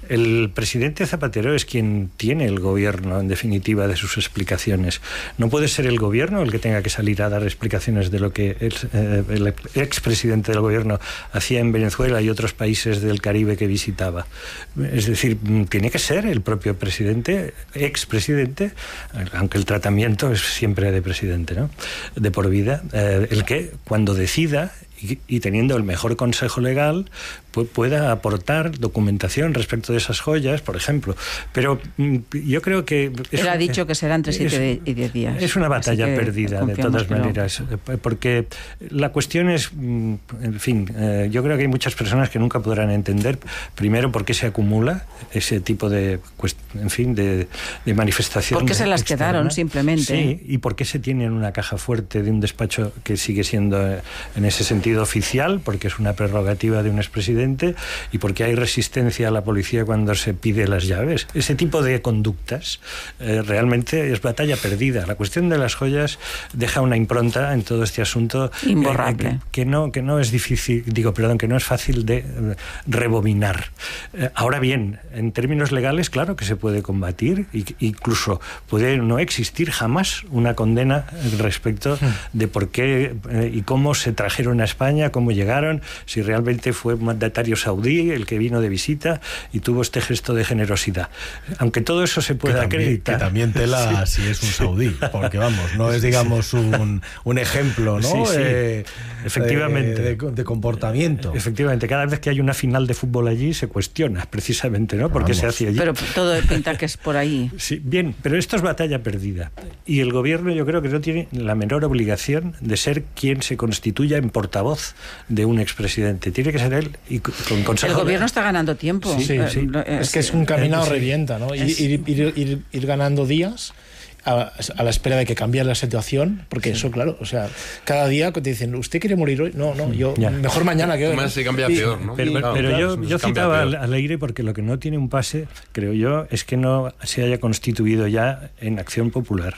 el presidente Zapatero es quien tiene el gobierno, en definitiva, de sus explicaciones. No puede ser el gobierno el que tenga que salir a dar explicaciones de lo que el, eh, el expresidente del gobierno hacía en Venezuela y otros países del Caribe que visitaba. Es decir, tiene que ser el propio presidente, expresidente, aunque el tratamiento es siempre de presidente, ¿no? De por vida, eh, el que cuando decida y, y teniendo el mejor consejo legal, pues pueda aportar documentación respecto de esas joyas, por ejemplo. Pero mm, yo creo que... Él ha dicho que será entre siete y diez días. Es una batalla perdida, de todas maneras, lo... porque la cuestión es, en fin, eh, yo creo que hay muchas personas que nunca podrán entender, primero, por qué se acumula ese tipo de, en fin, de, de manifestación. ¿Por qué se las externa? quedaron, simplemente? Sí, y por qué se tiene en una caja fuerte de un despacho que sigue siendo, en ese sentido, oficial, porque es una prerrogativa de un expresidente, y porque hay resistencia a la policía cuando se pide las llaves. Ese tipo de conductas eh, realmente es batalla perdida. La cuestión de las joyas deja una impronta en todo este asunto imborrable, eh, que, que no que no es difícil, digo, perdón, que no es fácil de eh, rebobinar. Eh, ahora bien, en términos legales, claro que se puede combatir, e incluso puede no existir jamás una condena respecto de por qué eh, y cómo se trajeron a España, cómo llegaron, si realmente fue un mandatario saudí el que vino de visita y tuvo este gesto de generosidad. Aunque todo eso se pueda también, acreditar. Que también tela sí. si es un saudí, porque vamos, no es, digamos, un, un ejemplo, ¿no? Sí, sí. Eh, Efectivamente. De, de, de comportamiento. Efectivamente, cada vez que hay una final de fútbol allí se cuestiona, precisamente, ¿no? ¿Por qué se hace allí? Pero todo pinta que es por ahí. Sí, bien, pero esto es batalla perdida. Y el gobierno, yo creo que no tiene la menor obligación de ser quien se constituya en portavoz de un expresidente. Tiene que ser él y con consejo. El gobierno está ganando tiempo. Sí, sí, sí. Es que es un caminado sí. revienta, ¿no? Ir, ir, ir, ir, ir ganando días a, a la espera de que cambie la situación, porque sí. eso, claro, o sea, cada día te dicen, ¿usted quiere morir hoy? No, no, yo ya. mejor mañana que hoy. Además, se cambia peor, ¿no? Pero, y, pero claro, yo, yo citaba a Leire porque lo que no tiene un pase, creo yo, es que no se haya constituido ya en Acción Popular.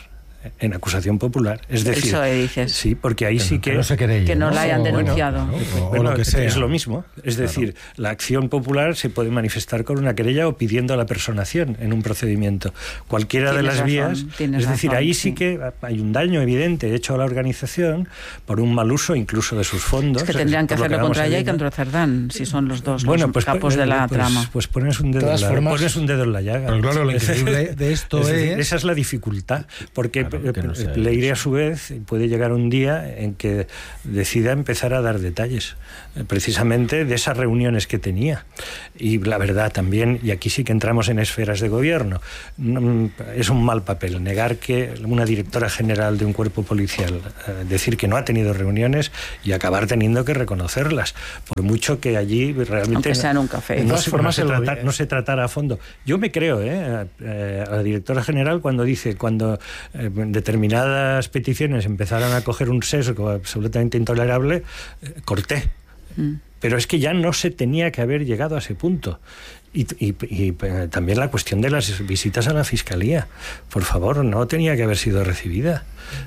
en acusación popular. Es decir, eso dices. Sí, porque ahí que sí no, que... Que no se querelle, que no, ¿no? la hayan denunciado. Bueno, ¿no? O, bueno, o lo que sea. Es lo mismo. Es decir, claro, la acción popular se puede manifestar con una querella o pidiendo la personación en un procedimiento. Cualquiera de las razón, vías... Es decir, razón, ahí sí, sí que hay un daño evidente hecho a la organización por un mal uso incluso de sus fondos. Es que tendrían que hacerlo contra ella y contra Cerdán, si son los dos bueno, los pues, capos de la pues, trama. Pues pones un dedo, en la, formas, pones un dedo en la llaga. Pero claro, lo increíble de esto es... es... Esa es la dificultad, porque claro, que no sé, Leire a su vez puede llegar un día en que decida empezar a dar detalles, precisamente de esas reuniones que tenía. Y la verdad también, y aquí sí que entramos en esferas de gobierno, es un mal papel negar que una directora general de un cuerpo policial, eh, decir que no ha tenido reuniones y acabar teniendo que reconocerlas, por mucho que allí realmente... Aunque sea en un café. No, se, no, se trata, no se tratara a fondo. Yo me creo, eh, eh, a la directora general cuando dice, cuando eh, determinadas peticiones empezaron a coger un sesgo absolutamente intolerable, eh, corté. Mm. Pero es que ya no se tenía que haber llegado a ese punto. Y, y, y también la cuestión de las visitas a la Fiscalía. Por favor, no tenía que haber sido recibida.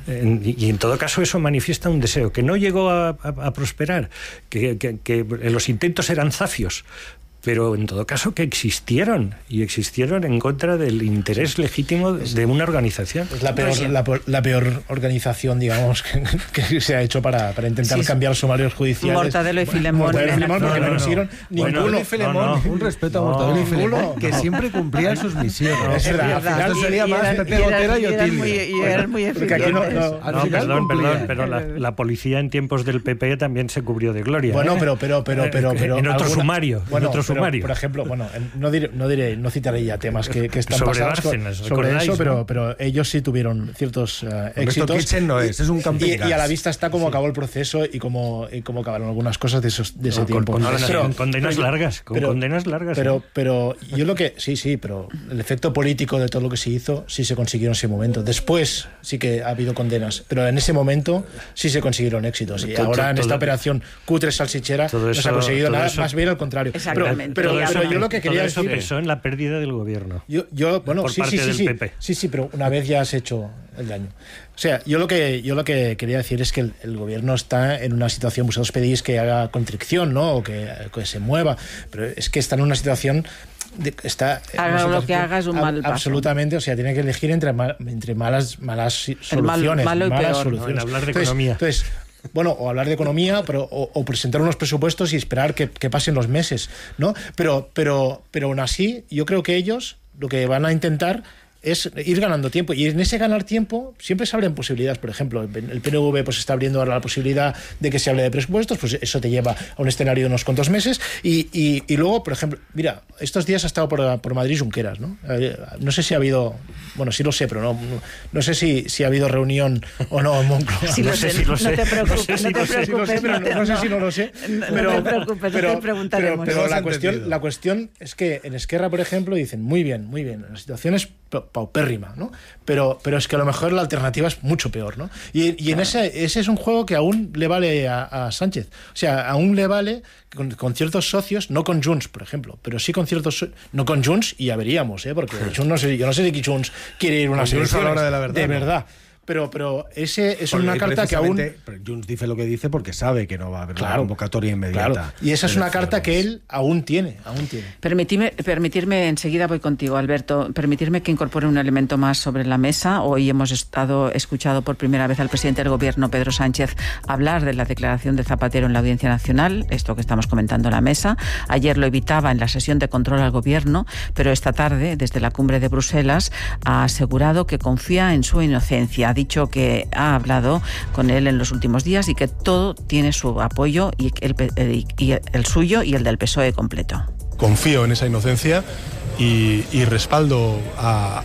Y, y en todo caso eso manifiesta un deseo que no llegó a, a, a prosperar, que, que, que los intentos eran zafios, pero en todo caso que existieron, y existieron en contra del interés legítimo de una organización. Es la peor, la, la peor organización, digamos, que, que se ha hecho para, para intentar sí, cambiar sumarios judiciales. Mortadelo y Filemón. Mortadelo y Filemón, porque no, no, no consiguieron no. ninguno. Bueno, Filemón, no, no. Un respeto no, a Mortadelo y Filemón, que siempre cumplían sus misiones. No, es verdad, al final esto sería y más eran, Pepe Gotera y Otilio. Y eran muy eficientes. No, no, no, perdón, perdón, pero la, la policía en tiempos del P P también se cubrió de gloria. Bueno, ¿eh? pero, pero, pero, pero, pero en otro alguna, sumario, bueno, en otro pero, sumario. Por ejemplo, bueno, no diré, no diré, no citaré ya temas que, que están sobre pasados Bárcenas, sobre eso, ¿no? pero, pero ellos sí tuvieron ciertos uh, éxitos. Esto no es, es un camping y, y a la vista está cómo sí. acabó el proceso y cómo, y cómo acabaron algunas cosas de, esos, de ese no, tiempo. Con, con, pero, con condenas pero, largas, con pero, condenas largas. Pero, ¿eh? pero yo lo que sí, sí, pero el efecto político de todo lo que se hizo sí se consiguió en ese momento. Después sí que ha habido condenas, pero en ese momento sí se consiguieron éxitos. Y todo, ahora todo, en esta todo, operación cutre salsichera no se ha conseguido nada, eso, más bien al contrario. Exactamente. Pero, pero, pero eso, yo lo que quería todo decir eso pensó en la pérdida del gobierno. Yo, yo bueno, por sí, parte sí, sí, del sí, P P. sí, sí, pero una vez ya has hecho el daño. O sea, yo lo que yo lo que quería decir es que el, el gobierno está en una situación, vosotros pedís que haga contrición, ¿no? O que, que se mueva, pero es que está en una situación de, está haga situación, lo que haga es un mal paso. Absolutamente, o sea, tiene que elegir entre, mal, entre malas malas soluciones, mal, malo y malas peor. soluciones. No, en hablar de entonces, economía. Entonces, bueno, o hablar de economía, pero o, o presentar unos presupuestos y esperar que, que pasen los meses, ¿no? Pero, pero, pero aún así, yo creo que ellos lo que van a intentar es ir ganando tiempo, y en ese ganar tiempo siempre se abren posibilidades. Por ejemplo, el P N V pues está abriendo ahora la posibilidad de que se hable de presupuestos, pues eso te lleva a un escenario de unos cuantos meses, y, y, y luego, por ejemplo, mira, estos días ha estado por, por Madrid Junqueras, ¿no? Eh, no sé si ha habido, bueno, sí lo sé, pero no, no sé si, si ha habido reunión o no en Moncloa. Sí, no lo sé sé, si lo sé. No te preocupes, no sé si no te preocupes. Pero no, no sé si no lo sé. Pero, no te preocupes, pero, no te preguntaremos. Pero, pero la, cuestión, la cuestión es que en Esquerra, por ejemplo, dicen, muy bien, muy bien, la situación es paupérrima, ¿no? Pero, pero es que a lo mejor la alternativa es mucho peor, ¿no? Y, y en ese, ese es un juego que aún le vale a, a Sánchez. O sea, aún le vale con, con ciertos socios, no con Junts, por ejemplo, pero sí con ciertos... No con Junts, y ya veríamos, ¿eh? Porque Junts no sé, yo no sé si Junts quiere ir a una solución a la hora de la verdad. De verdad. Pero, pero ese es porque una carta que aún... Junts dice lo que dice porque sabe que no va a haber claro, una convocatoria inmediata. Claro. Y esa es una carta que él aún tiene, aún tiene. Permitirme, permitirme, enseguida voy contigo, Alberto, permitirme que incorpore un elemento más sobre la mesa. Hoy hemos estado escuchado por primera vez al presidente del Gobierno, Pedro Sánchez, hablar de la declaración de Zapatero en la Audiencia Nacional, esto que estamos comentando en la mesa. Ayer lo evitaba en la sesión de control al Gobierno, pero esta tarde, desde la cumbre de Bruselas, ha asegurado que confía en su inocencia. Ha dicho que ha hablado con él en los últimos días y que todo tiene su apoyo, y el, y el suyo y el del P S O E completo. Confío en esa inocencia y, y respaldo a,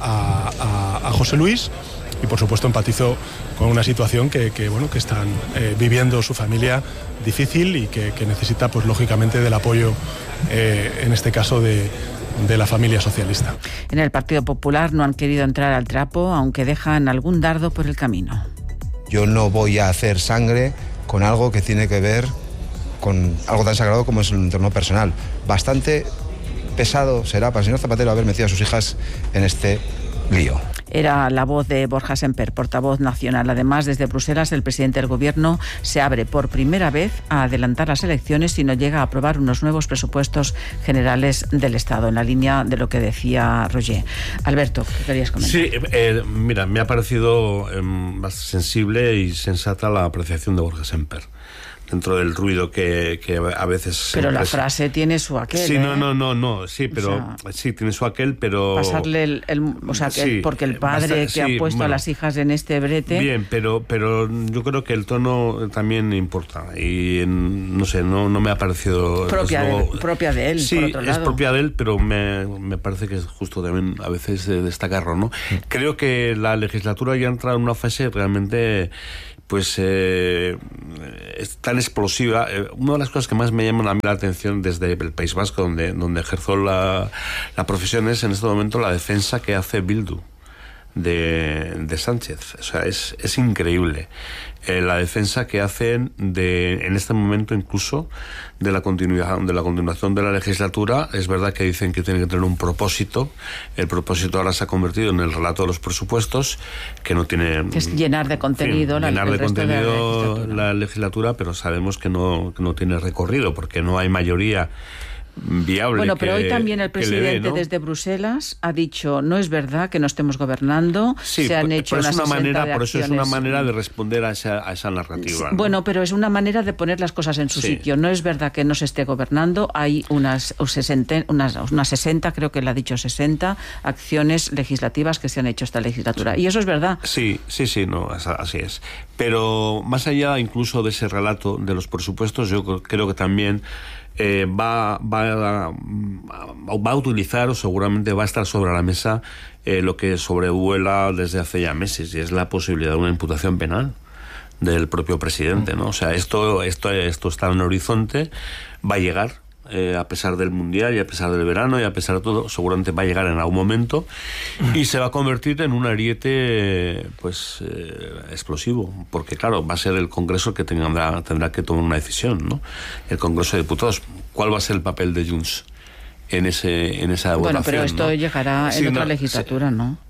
a, a José Luis, y por supuesto empatizo con una situación que, que, bueno, que están eh, viviendo su familia difícil y que, que necesita, pues lógicamente, del apoyo, eh, en este caso de de la familia socialista. En el Partido Popular no han querido entrar al trapo, aunque dejan algún dardo por el camino. Yo no voy a hacer sangre con algo que tiene que ver con algo tan sagrado como es el entorno personal. Bastante pesado será para el señor Zapatero haber metido a sus hijas en este lío. Era la voz de Borja Semper, portavoz nacional. Además, desde Bruselas, el presidente del Gobierno se abre por primera vez a adelantar las elecciones si no llega a aprobar unos nuevos presupuestos generales del Estado, en la línea de lo que decía Roger. Alberto, ¿qué querías comentar? Sí, eh, mira, me ha parecido eh, más sensible y sensata la apreciación de Borja Semper, dentro del ruido que, que a veces... Pero la frase tiene su aquel, Sí, ¿eh? no, no, no, no, sí, pero... O sea, sí, tiene su aquel, pero... Pasarle el... el o sea, que sí, porque el padre basta, que sí, ha puesto bueno, a las hijas en este brete... Bien, pero pero yo creo que el tono también importa. Y, no sé, no, no me ha parecido... Propia, luego, de, propia de él, sí, por otro lado. es propia de él, pero me, me parece que es justo también a veces destacarlo, ¿no? Mm. Creo que la legislatura ya ha entrado en una fase realmente... pues eh, es tan explosiva. Eh, una de las cosas que más me llaman a mí la atención desde el País Vasco, donde, donde ejerzo la, la profesión, es en este momento la defensa que hace Bildu de, de Sánchez. O sea, es, es increíble. Eh, la defensa que hacen de, en este momento incluso de la continuidad, de la continuación de la legislatura. Es verdad que dicen que tiene que tener un propósito. El propósito ahora se ha convertido en el relato de los presupuestos, que no tiene... Que es llenar de contenido, en fin, la, llenar el de resto contenido de la legislatura. la legislatura, pero sabemos que no, que no tiene recorrido, porque no hay mayoría viable. Bueno, pero que, hoy también el presidente dé, ¿no? desde Bruselas ha dicho, no es verdad que no estemos gobernando, sí, se han por, hecho por unas una manera, de Por eso es una acciones. manera de responder a esa, a esa narrativa. ¿no? Bueno, pero es una manera de poner las cosas en su sí. sitio. No es verdad que no se esté gobernando, hay unas sesenta, unas, unas sesenta, creo que él ha dicho sesenta, acciones legislativas que se han hecho esta legislatura. Sí. Y eso es verdad. Sí, sí, sí, no, así es. Pero más allá incluso de ese relato de los presupuestos, yo creo que también Eh, va, va, a, va a utilizar, o seguramente va a estar sobre la mesa, eh, lo que sobrevuela desde hace ya meses, y es la posibilidad de una imputación penal del propio presidente, ¿no? O sea, esto, esto, esto está en el horizonte, va a llegar. Eh, a pesar del Mundial y a pesar del verano y a pesar de todo, seguramente va a llegar en algún momento y se va a convertir en un ariete pues eh, explosivo, porque claro, va a ser el Congreso que tendrá, tendrá que tomar una decisión, ¿no? El Congreso de Diputados. ¿Cuál va a ser el papel de Junts en ese en esa bueno, votación? Bueno, pero esto ¿no? llegará sí, en otra no, legislatura, sí. ¿no?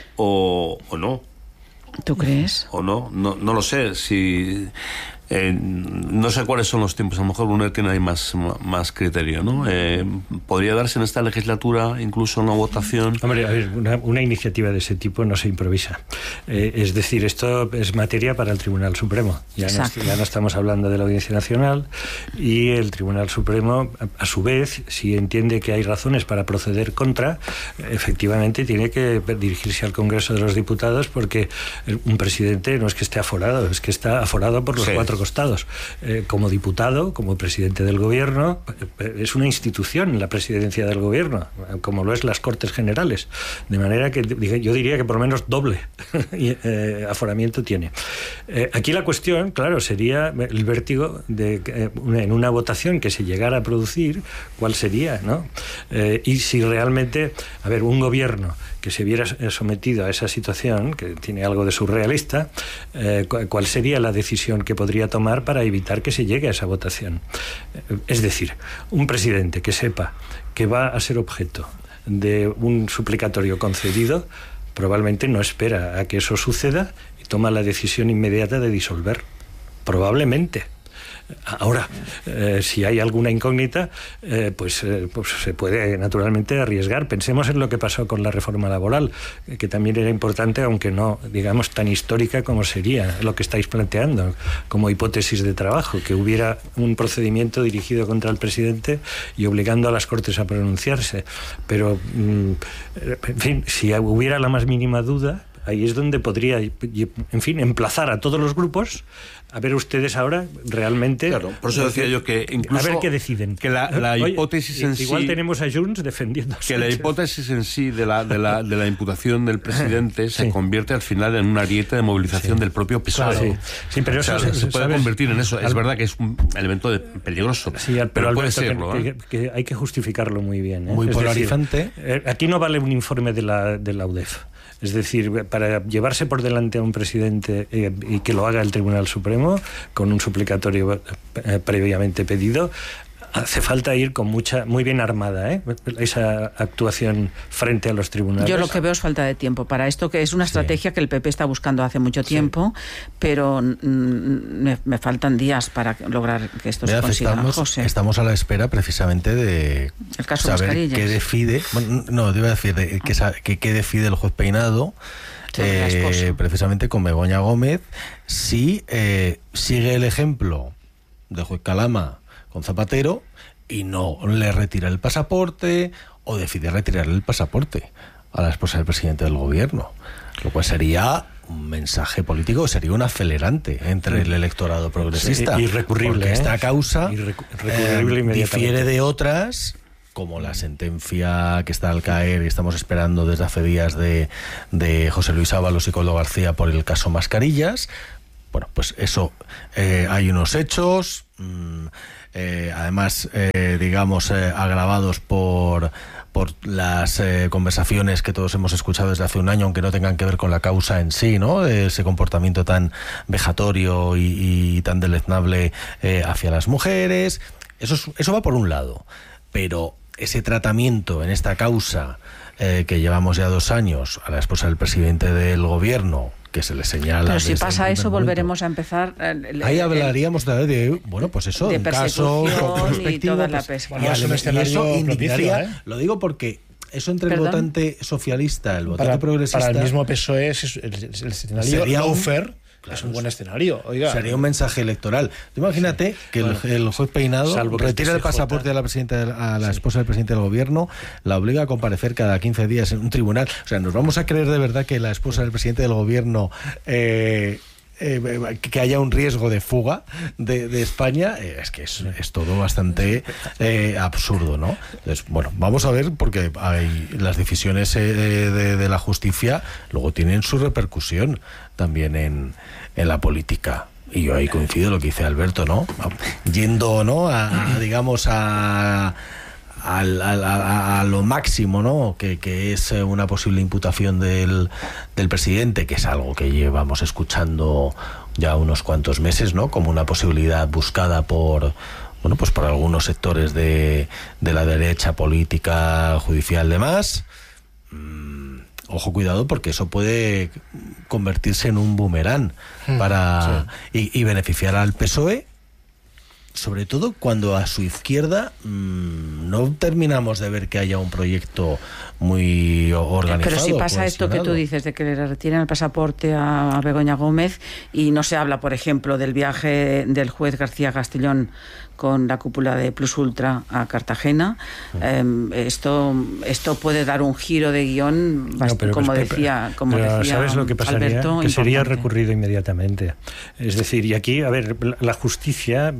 O, o no. ¿Tú crees? O no, no, no lo sé. Si Eh, no sé cuáles son los tiempos, a lo mejor uno tiene ahí más, más criterio, ¿no? Eh, ¿Podría darse en esta legislatura incluso una votación? Hombre, a ver, una, una iniciativa de ese tipo no se improvisa. Eh, es decir, esto es materia para el Tribunal Supremo. Ya no, ya no estamos hablando de la Audiencia Nacional, y el Tribunal Supremo, a, a su vez, si entiende que hay razones para proceder contra, efectivamente tiene que dirigirse al Congreso de los Diputados, porque un presidente no es que esté aforado, es que está aforado por los sí. cuatro costados. Eh, como diputado, como presidente del Gobierno, es una institución la presidencia del Gobierno, como lo es las Cortes Generales. De manera que yo diría que por lo menos doble eh, aforamiento tiene. Eh, aquí la cuestión, claro, sería el vértigo de eh, en una votación que se llegara a producir, ¿cuál sería, no? Eh, y si realmente, a ver, un gobierno que se viera sometido a esa situación, que tiene algo de surrealista, eh, ¿cuál sería la decisión que podría tomar para evitar que se llegue a esa votación? Es decir, un presidente que sepa que va a ser objeto de un suplicatorio concedido, probablemente no espera a que eso suceda y toma la decisión inmediata de disolver. Probablemente. Ahora, eh, si hay alguna incógnita, eh, pues, eh, pues se puede naturalmente arriesgar. Pensemos en lo que pasó con la reforma laboral, que también era importante, aunque no, digamos, tan histórica como sería lo que estáis planteando, como hipótesis de trabajo, que hubiera un procedimiento dirigido contra el presidente y obligando a las Cortes a pronunciarse. Pero, mm, en fin, si hubiera la más mínima duda, ahí es donde podría, en fin, emplazar a todos los grupos a ver ustedes ahora realmente... Claro, por eso decía yo que incluso... A ver qué deciden. Que la, la Oye, hipótesis en sí... Igual tenemos a Junts defendiendo... Que la hipótesis en sí de la, de la, de la imputación del presidente se sí. convierte al final en una ariete de movilización sí. del propio P S O E. Claro, sí. Sí, pero o sea, eso, se puede ¿sabes? convertir en eso. Es Al... verdad que es un elemento de peligroso, sí, pero, pero puede Alberto, serlo. Que, ¿eh? que, que hay que justificarlo muy bien. ¿eh? Muy es polarizante. Decir, eh, aquí no vale un informe de la, de la U D E F. Es decir, para llevarse por delante a un presidente eh, y que lo haga el Tribunal Supremo con un suplicatorio eh, previamente pedido, hace falta ir con mucha, muy bien armada, ¿eh? Esa actuación frente a los tribunales. Yo lo que veo es falta de tiempo para esto, que es una estrategia sí. que el P P está buscando hace mucho tiempo, sí. pero mm, me, me faltan días para lograr que esto Mira, se consiga. Estamos, José. estamos a la espera precisamente de el caso saber Mascarillas. qué decide, bueno, no, debo decir de, que, que qué decide el juez Peinado. Eh, precisamente con Begoña Gómez, si eh, sigue el ejemplo de juez Calama con Zapatero y no le retira el pasaporte o decide retirarle el pasaporte a la esposa del presidente del gobierno, lo cual sería un mensaje político, sería un acelerante entre el electorado progresista. Sí, irrecurrible. Porque esta ¿eh? causa Irrecu- recurrible eh, difiere de otras, como la sentencia que está al caer y estamos esperando desde hace días de, de José Luis Ábalos y Coldo García por el caso Mascarillas. Bueno, pues eso, eh, hay unos hechos, mmm, eh, además, eh, digamos, eh, agravados por, por las eh, conversaciones que todos hemos escuchado desde hace un año, aunque no tengan que ver con la causa en sí, ¿no? Ese comportamiento tan vejatorio y, y tan deleznable eh, hacia las mujeres. Eso, es, eso va por un lado, pero ese tratamiento en esta causa eh, que llevamos ya dos años a la esposa del presidente del gobierno, que se le señala. Pero si pasa eso, momento, volveremos a empezar. El, ahí hablaríamos de, de, bueno, pues eso, de un caso y toda la pues, pesca. Y, es un escenario y eso indignaría, propicio, ¿eh? Lo digo porque eso entre ¿Perdón? el votante socialista, el votante para, progresista. Para el mismo P S O E es el, el, el escenario lawfare. Claro, es un buen escenario. Oiga. Sería un mensaje electoral. Tú imagínate sí. que bueno, el, el juez Peinado retira el pasaporte a la, presidenta, a la sí. esposa del presidente del gobierno, la obliga a comparecer cada quince días en un tribunal. O sea, ¿nos vamos a creer de verdad que la esposa del presidente del gobierno... Eh, Eh, que haya un riesgo de fuga de, de España? Eh, es que es, es todo bastante eh, absurdo, ¿no? Entonces, bueno, vamos a ver, porque hay las decisiones eh, de, de la justicia luego tienen su repercusión también en, en la política. Y yo ahí coincido lo que dice Alberto, ¿no? Yendo, ¿no? A, a digamos, a... A, a, a lo máximo, ¿no? Que, que es una posible imputación del, del presidente, que es algo que llevamos escuchando ya unos cuantos meses, ¿no? Como una posibilidad buscada por, bueno, pues por algunos sectores de, de la derecha política, judicial, demás. Mm, ojo, cuidado, porque eso puede convertirse en un boomerang para sí. y, y beneficiar al P S O E. Sobre todo cuando a su izquierda mmm, no terminamos de ver que haya un proyecto muy organizado. Pero si pasa esto que tú dices, de que le retiren el pasaporte a Begoña Gómez y no se habla, por ejemplo, del viaje del juez García Castellón con la cúpula de Plus Ultra a Cartagena, eh, esto esto puede dar un giro de guión, no, pero, como pero, decía como pero, decía ¿sabes lo que pasaría? Alberto, que importante. Sería recurrido inmediatamente. Es decir, y aquí, a ver, la justicia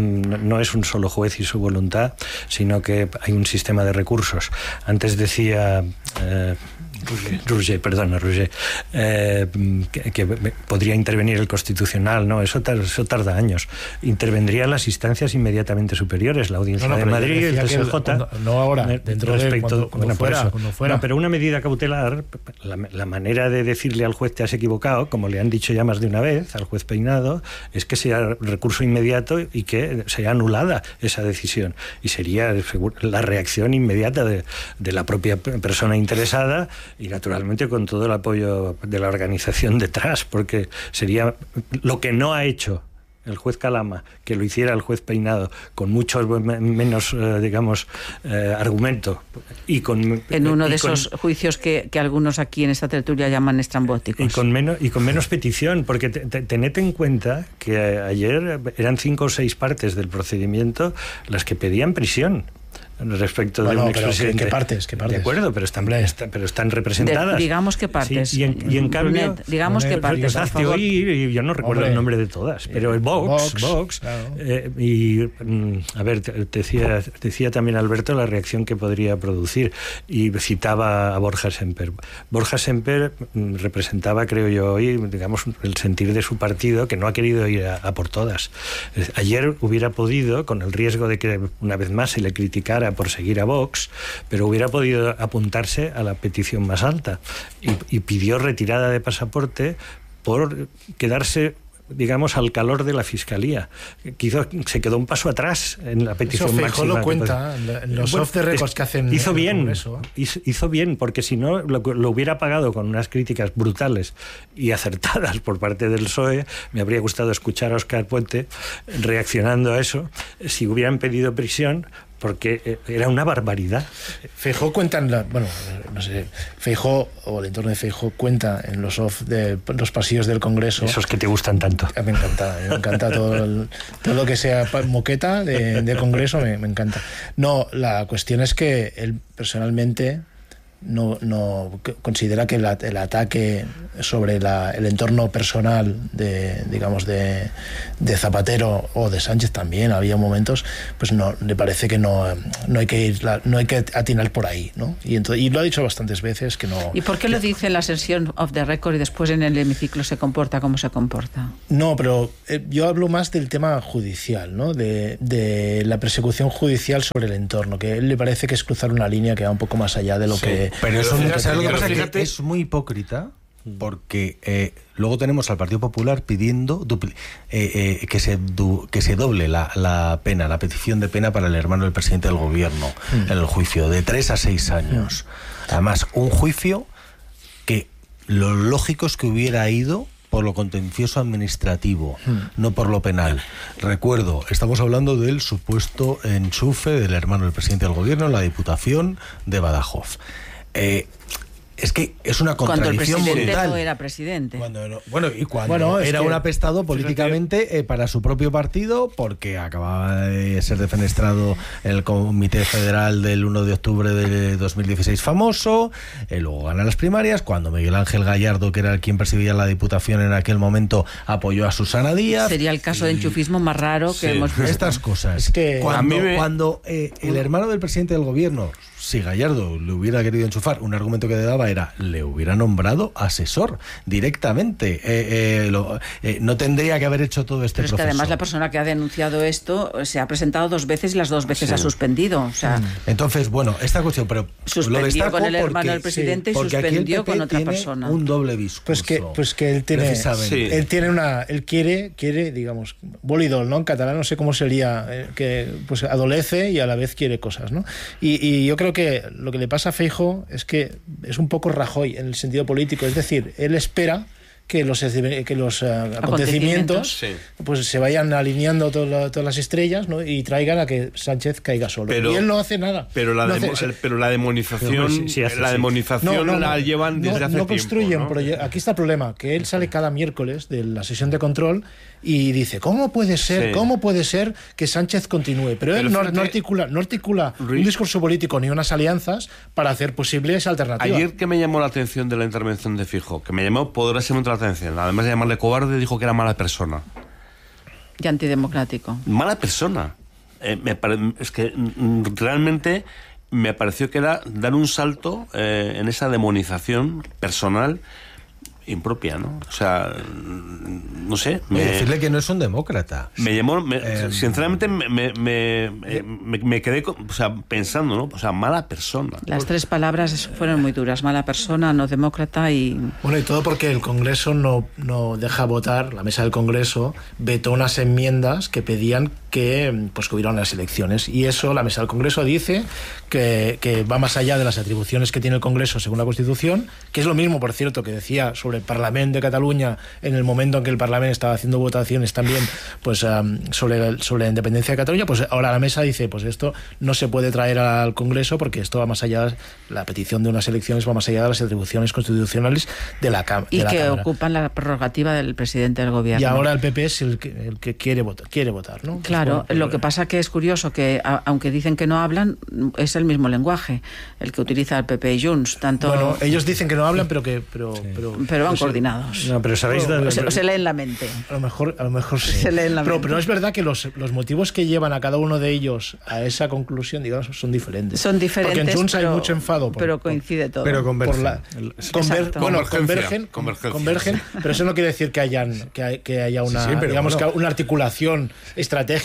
no es un solo juez y su voluntad, sino que hay un sistema de recursos. Antes decía... Eh, Roger, perdona, Roger, eh, que, que podría intervenir el Constitucional, no, eso, tar, eso tarda años. Intervendrían las instancias inmediatamente superiores, la Audiencia no, no, de Madrid, el T S J. El, no ahora, dentro respecto, de cuando, cuando bueno, fuera, eso, cuando fuera. No, pero una medida cautelar, la, la manera de decirle al juez te has equivocado, como le han dicho ya más de una vez al juez Peinado, es que sea recurso inmediato y que sea anulada esa decisión. Y sería la reacción inmediata de, de la propia persona interesada y naturalmente con todo el apoyo de la organización detrás, porque sería lo que no ha hecho el juez Calama, que lo hiciera el juez Peinado con muchos menos, eh, digamos, eh, argumento y con en uno de con, esos juicios que, que algunos aquí en esta tertulia llaman estrambóticos. Y con menos, y con menos petición, porque te, te, tened en cuenta que ayer eran cinco o seis partes del procedimiento las que pedían prisión respecto bueno, de un pero expresidente. ¿qué partes? ¿Qué partes? De acuerdo, pero están, está, pero están representadas. De, digamos qué partes. Sí, y, en, y en cambio... Brunet, digamos qué partes, por favor. Hoy, yo no recuerdo Hombre, el nombre de todas, pero el Vox... Vox, Vox claro. eh, y, a ver, te decía, te decía también Alberto la reacción que podría producir, y citaba a Borja Semper. Borja Semper representaba, creo yo, hoy, digamos, el sentir de su partido, que no ha querido ir a, a por todas. Ayer hubiera podido, con el riesgo de que una vez más se le criticara por seguir a Vox, pero hubiera podido apuntarse a la petición más alta y, y pidió retirada de pasaporte por quedarse digamos, al calor de la Fiscalía. Quiso, se quedó un paso atrás en la petición Eso máxima. Feijóo lo cuenta en los bueno, off the records que hacen. Hizo en el bien, Congreso. hizo, hizo bien, porque si no lo, lo hubiera pagado con unas críticas brutales y acertadas por parte del P S O E. Me habría gustado escuchar a Óscar Puente reaccionando a eso, si hubieran pedido prisión, porque era una barbaridad. Feijóo cuenta en la, bueno, no sé, Feijóo o el entorno de Feijóo cuenta en los off de los pasillos del Congreso. Esos que te gustan tanto. Me encanta, me encanta todo, el, todo lo que sea moqueta de, de Congreso, me, me encanta. No, la cuestión es que él personalmente no, no considera que la, el ataque sobre la, el entorno personal de, digamos, de, de Zapatero o de Sánchez también, había momentos, pues no, le parece que no, no hay que ir, no hay que atinar por ahí, ¿no? Y, entonces, y lo ha dicho bastantes veces que no. ¿Y por qué que, lo dice en la sesión off the record y después en el hemiciclo se comporta como se comporta? No, pero eh, yo hablo más del tema judicial, ¿no? De, de la persecución judicial sobre el entorno, que a él le parece que es cruzar una línea que va un poco más allá de lo sí, que... Pero eso Pero ¿sabes lo que pero pasa? fíjate- Que es muy hipócrita, porque eh, luego tenemos al Partido Popular pidiendo dupli- eh, eh, que se du- que se doble la, la pena, la petición de pena para el hermano del presidente del gobierno Mm. en el juicio, de tres a seis años. Además, un juicio que lo lógico es que hubiera ido por lo contencioso administrativo, no por lo penal. Recuerdo, estamos hablando del supuesto enchufe del hermano del presidente del gobierno en la Diputación de Badajoz. Eh, es que es una Cuando el contradicción presidente brutal. no era presidente. Cuando no- bueno, y cuando Bueno, es era que- un apestado políticamente eh, para su propio partido, porque acababa de ser defenestrado el Comité Federal del primero de octubre de dos mil dieciséis famoso, eh, luego gana las primarias, cuando Miguel Ángel Gallardo, que era quien presidía la Diputación en aquel momento, apoyó a Susana Díaz. Sería el caso de enchufismo más raro que Sí. hemos visto. Estas cosas. Es que cuando, a mí me- cuando eh, el hermano del presidente del gobierno, si Gallardo le hubiera querido enchufar, un argumento que le daba era, le hubiera nombrado asesor directamente. Eh, eh, lo- eh, no tendría que haber hecho todo este Pero es que proceso. además la persona que ha denunciado esto se ha presentado dos veces y las dos veces Sí. ha suspendido. O sea, Entonces, bueno, esta cuestión, pero Suspendió lo destaco con el hermano porque- del presidente y porque aquí el suspendió P P con otra tiene persona. un doble discurso. Pues que, pues que él tiene, Precisamente. Sí. él tiene una, él quiere, quiere, digamos, bolidol, ¿no? En catalán no sé cómo sería, eh, que pues adolece y a la vez quiere cosas, ¿no? Y, y yo creo que lo que le pasa a Feijóo es que es un poco Rajoy en el sentido político, es decir, él espera que los, que los uh, acontecimientos, Acontecimientos. Sí. pues se vayan alineando todo lo- todas las estrellas, ¿no? Y traigan a que Sánchez caiga solo. Pero- y él no hace nada. Pero la, No demo- hace- el- pero la demonización, Pero, pues, sí, sí, hace, la sí. demonización la llevan desde no, hace no tiempo. construyen ¿no? proye- Aquí está el problema, que él sale cada miércoles de la sesión de control y dice, ¿cómo puede ser, Sí. cómo puede ser que Sánchez continúe? Pero, él Pero no, fíjate, no articula, no articula un Luis- discurso político ni unas alianzas para hacer posible esa alternativa. Ayer que me llamó la atención de la intervención de Feijóo, que me llamó poderosamente la atención, además de llamarle cobarde, dijo que era mala persona. Y antidemocrático. Mala persona. Eh, me pare- es que mm, realmente me pareció que era dar un salto eh, en esa demonización personal impropia, ¿no? O sea, mm, no sé. Y Me, decirle que no es un demócrata. me llamó, me- Eh, sinceramente me, me, me, me- me quedé con- o sea, pensando, ¿no? O sea, mala persona. Las tres palabras fueron muy duras. Mala persona, no demócrata y... Bueno, y todo porque el Congreso no, no deja votar, la mesa del Congreso vetó unas enmiendas que pedían que, pues, que hubiera unas elecciones. Y eso, la mesa del Congreso dice que, que va más allá de las atribuciones que tiene el Congreso según la Constitución, que es lo mismo, por cierto, que decía sobre el Parlamento de Cataluña en el momento en que el Parlamento estaba haciendo votaciones también pues um, sobre, la, sobre la independencia de Cataluña. Pues ahora la mesa dice, pues esto no se puede traer al Congreso porque esto va más allá, la petición de unas elecciones va más allá de las atribuciones constitucionales de la, cam Y de la que Cámara. ocupan la prerrogativa del presidente del gobierno. Y ahora el P P es el que, el que quiere, votar, quiere votar, ¿no? Claro, Pues, bueno, lo que pasa que es curioso que, a- aunque dicen que no hablan, es el mismo lenguaje el que utiliza el P P y Junts. Tanto, Bueno, ellos dicen que no hablan, pero que... Pero, pero, pero van pues, coordinados. No, pero sabéis No, dónde- Se, se leen la mente. A lo mejor, a lo mejor sí. Se lee en la pero, mente. pero es verdad que los, los motivos que llevan a cada uno de ellos a esa conclusión, digamos, son diferentes. Son diferentes, Porque en Junts pero, hay mucho enfado. por- pero por- coincide todo. Pero por convergen. la, conver- Exacto. bueno, Convergencia, convergen, convergencia. convergen, pero eso no quiere decir que hayan que, hay- que haya una, Sí, sí, pero digamos, bueno. que una articulación estratégica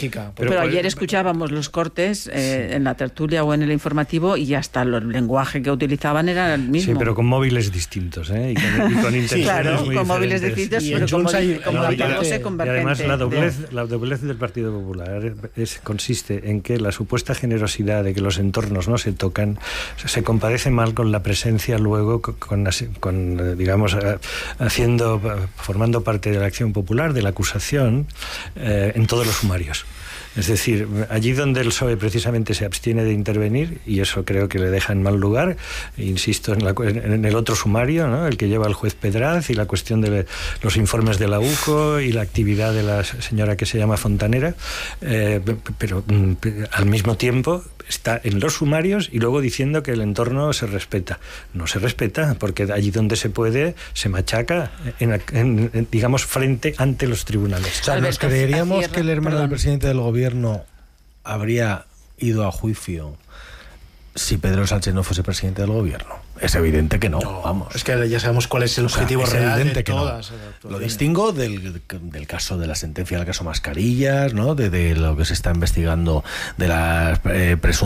política. Pero, pero ayer escuchábamos los cortes eh, sí. en la tertulia o en el informativo y hasta el lenguaje que utilizaban era el mismo. Sí, pero con móviles distintos, ¿eh? Y con, y con intenciones sí, claro, muy con móviles diferentes. distintos, pero como, hay, como no, la y, pose convergente. Y además la doblez, la doblez del Partido Popular es, consiste en que la supuesta generosidad de que los entornos no se tocan se compadece mal con la presencia luego con, con, con digamos, haciendo, formando parte de la acción popular, de la acusación, eh, en todos los sumarios. Es decir, allí donde el P S O E precisamente se abstiene de intervenir, y eso creo que le deja en mal lugar, insisto, en, la, en el otro sumario, ¿no? El que lleva el juez Pedraz y la cuestión de los informes de la U C O y la actividad de la señora que se llama Fontanera, eh, pero al mismo tiempo está en los sumarios y luego diciendo que el entorno se respeta. No se respeta, porque allí donde se puede se machaca, en, en, en, digamos, frente ante los tribunales. O sea, ¿nos creeríamos que el hermano del presidente del gobierno habría ido a juicio si Pedro Sánchez no fuese presidente del gobierno? Es evidente que no, no vamos. Es que ya sabemos cuál es el objetivo o sea, es real evidente de que todas. No. Lo distingo del, del caso de la sentencia del caso Mascarillas, ¿no? De, de lo que se está investigando de las eh, presuntas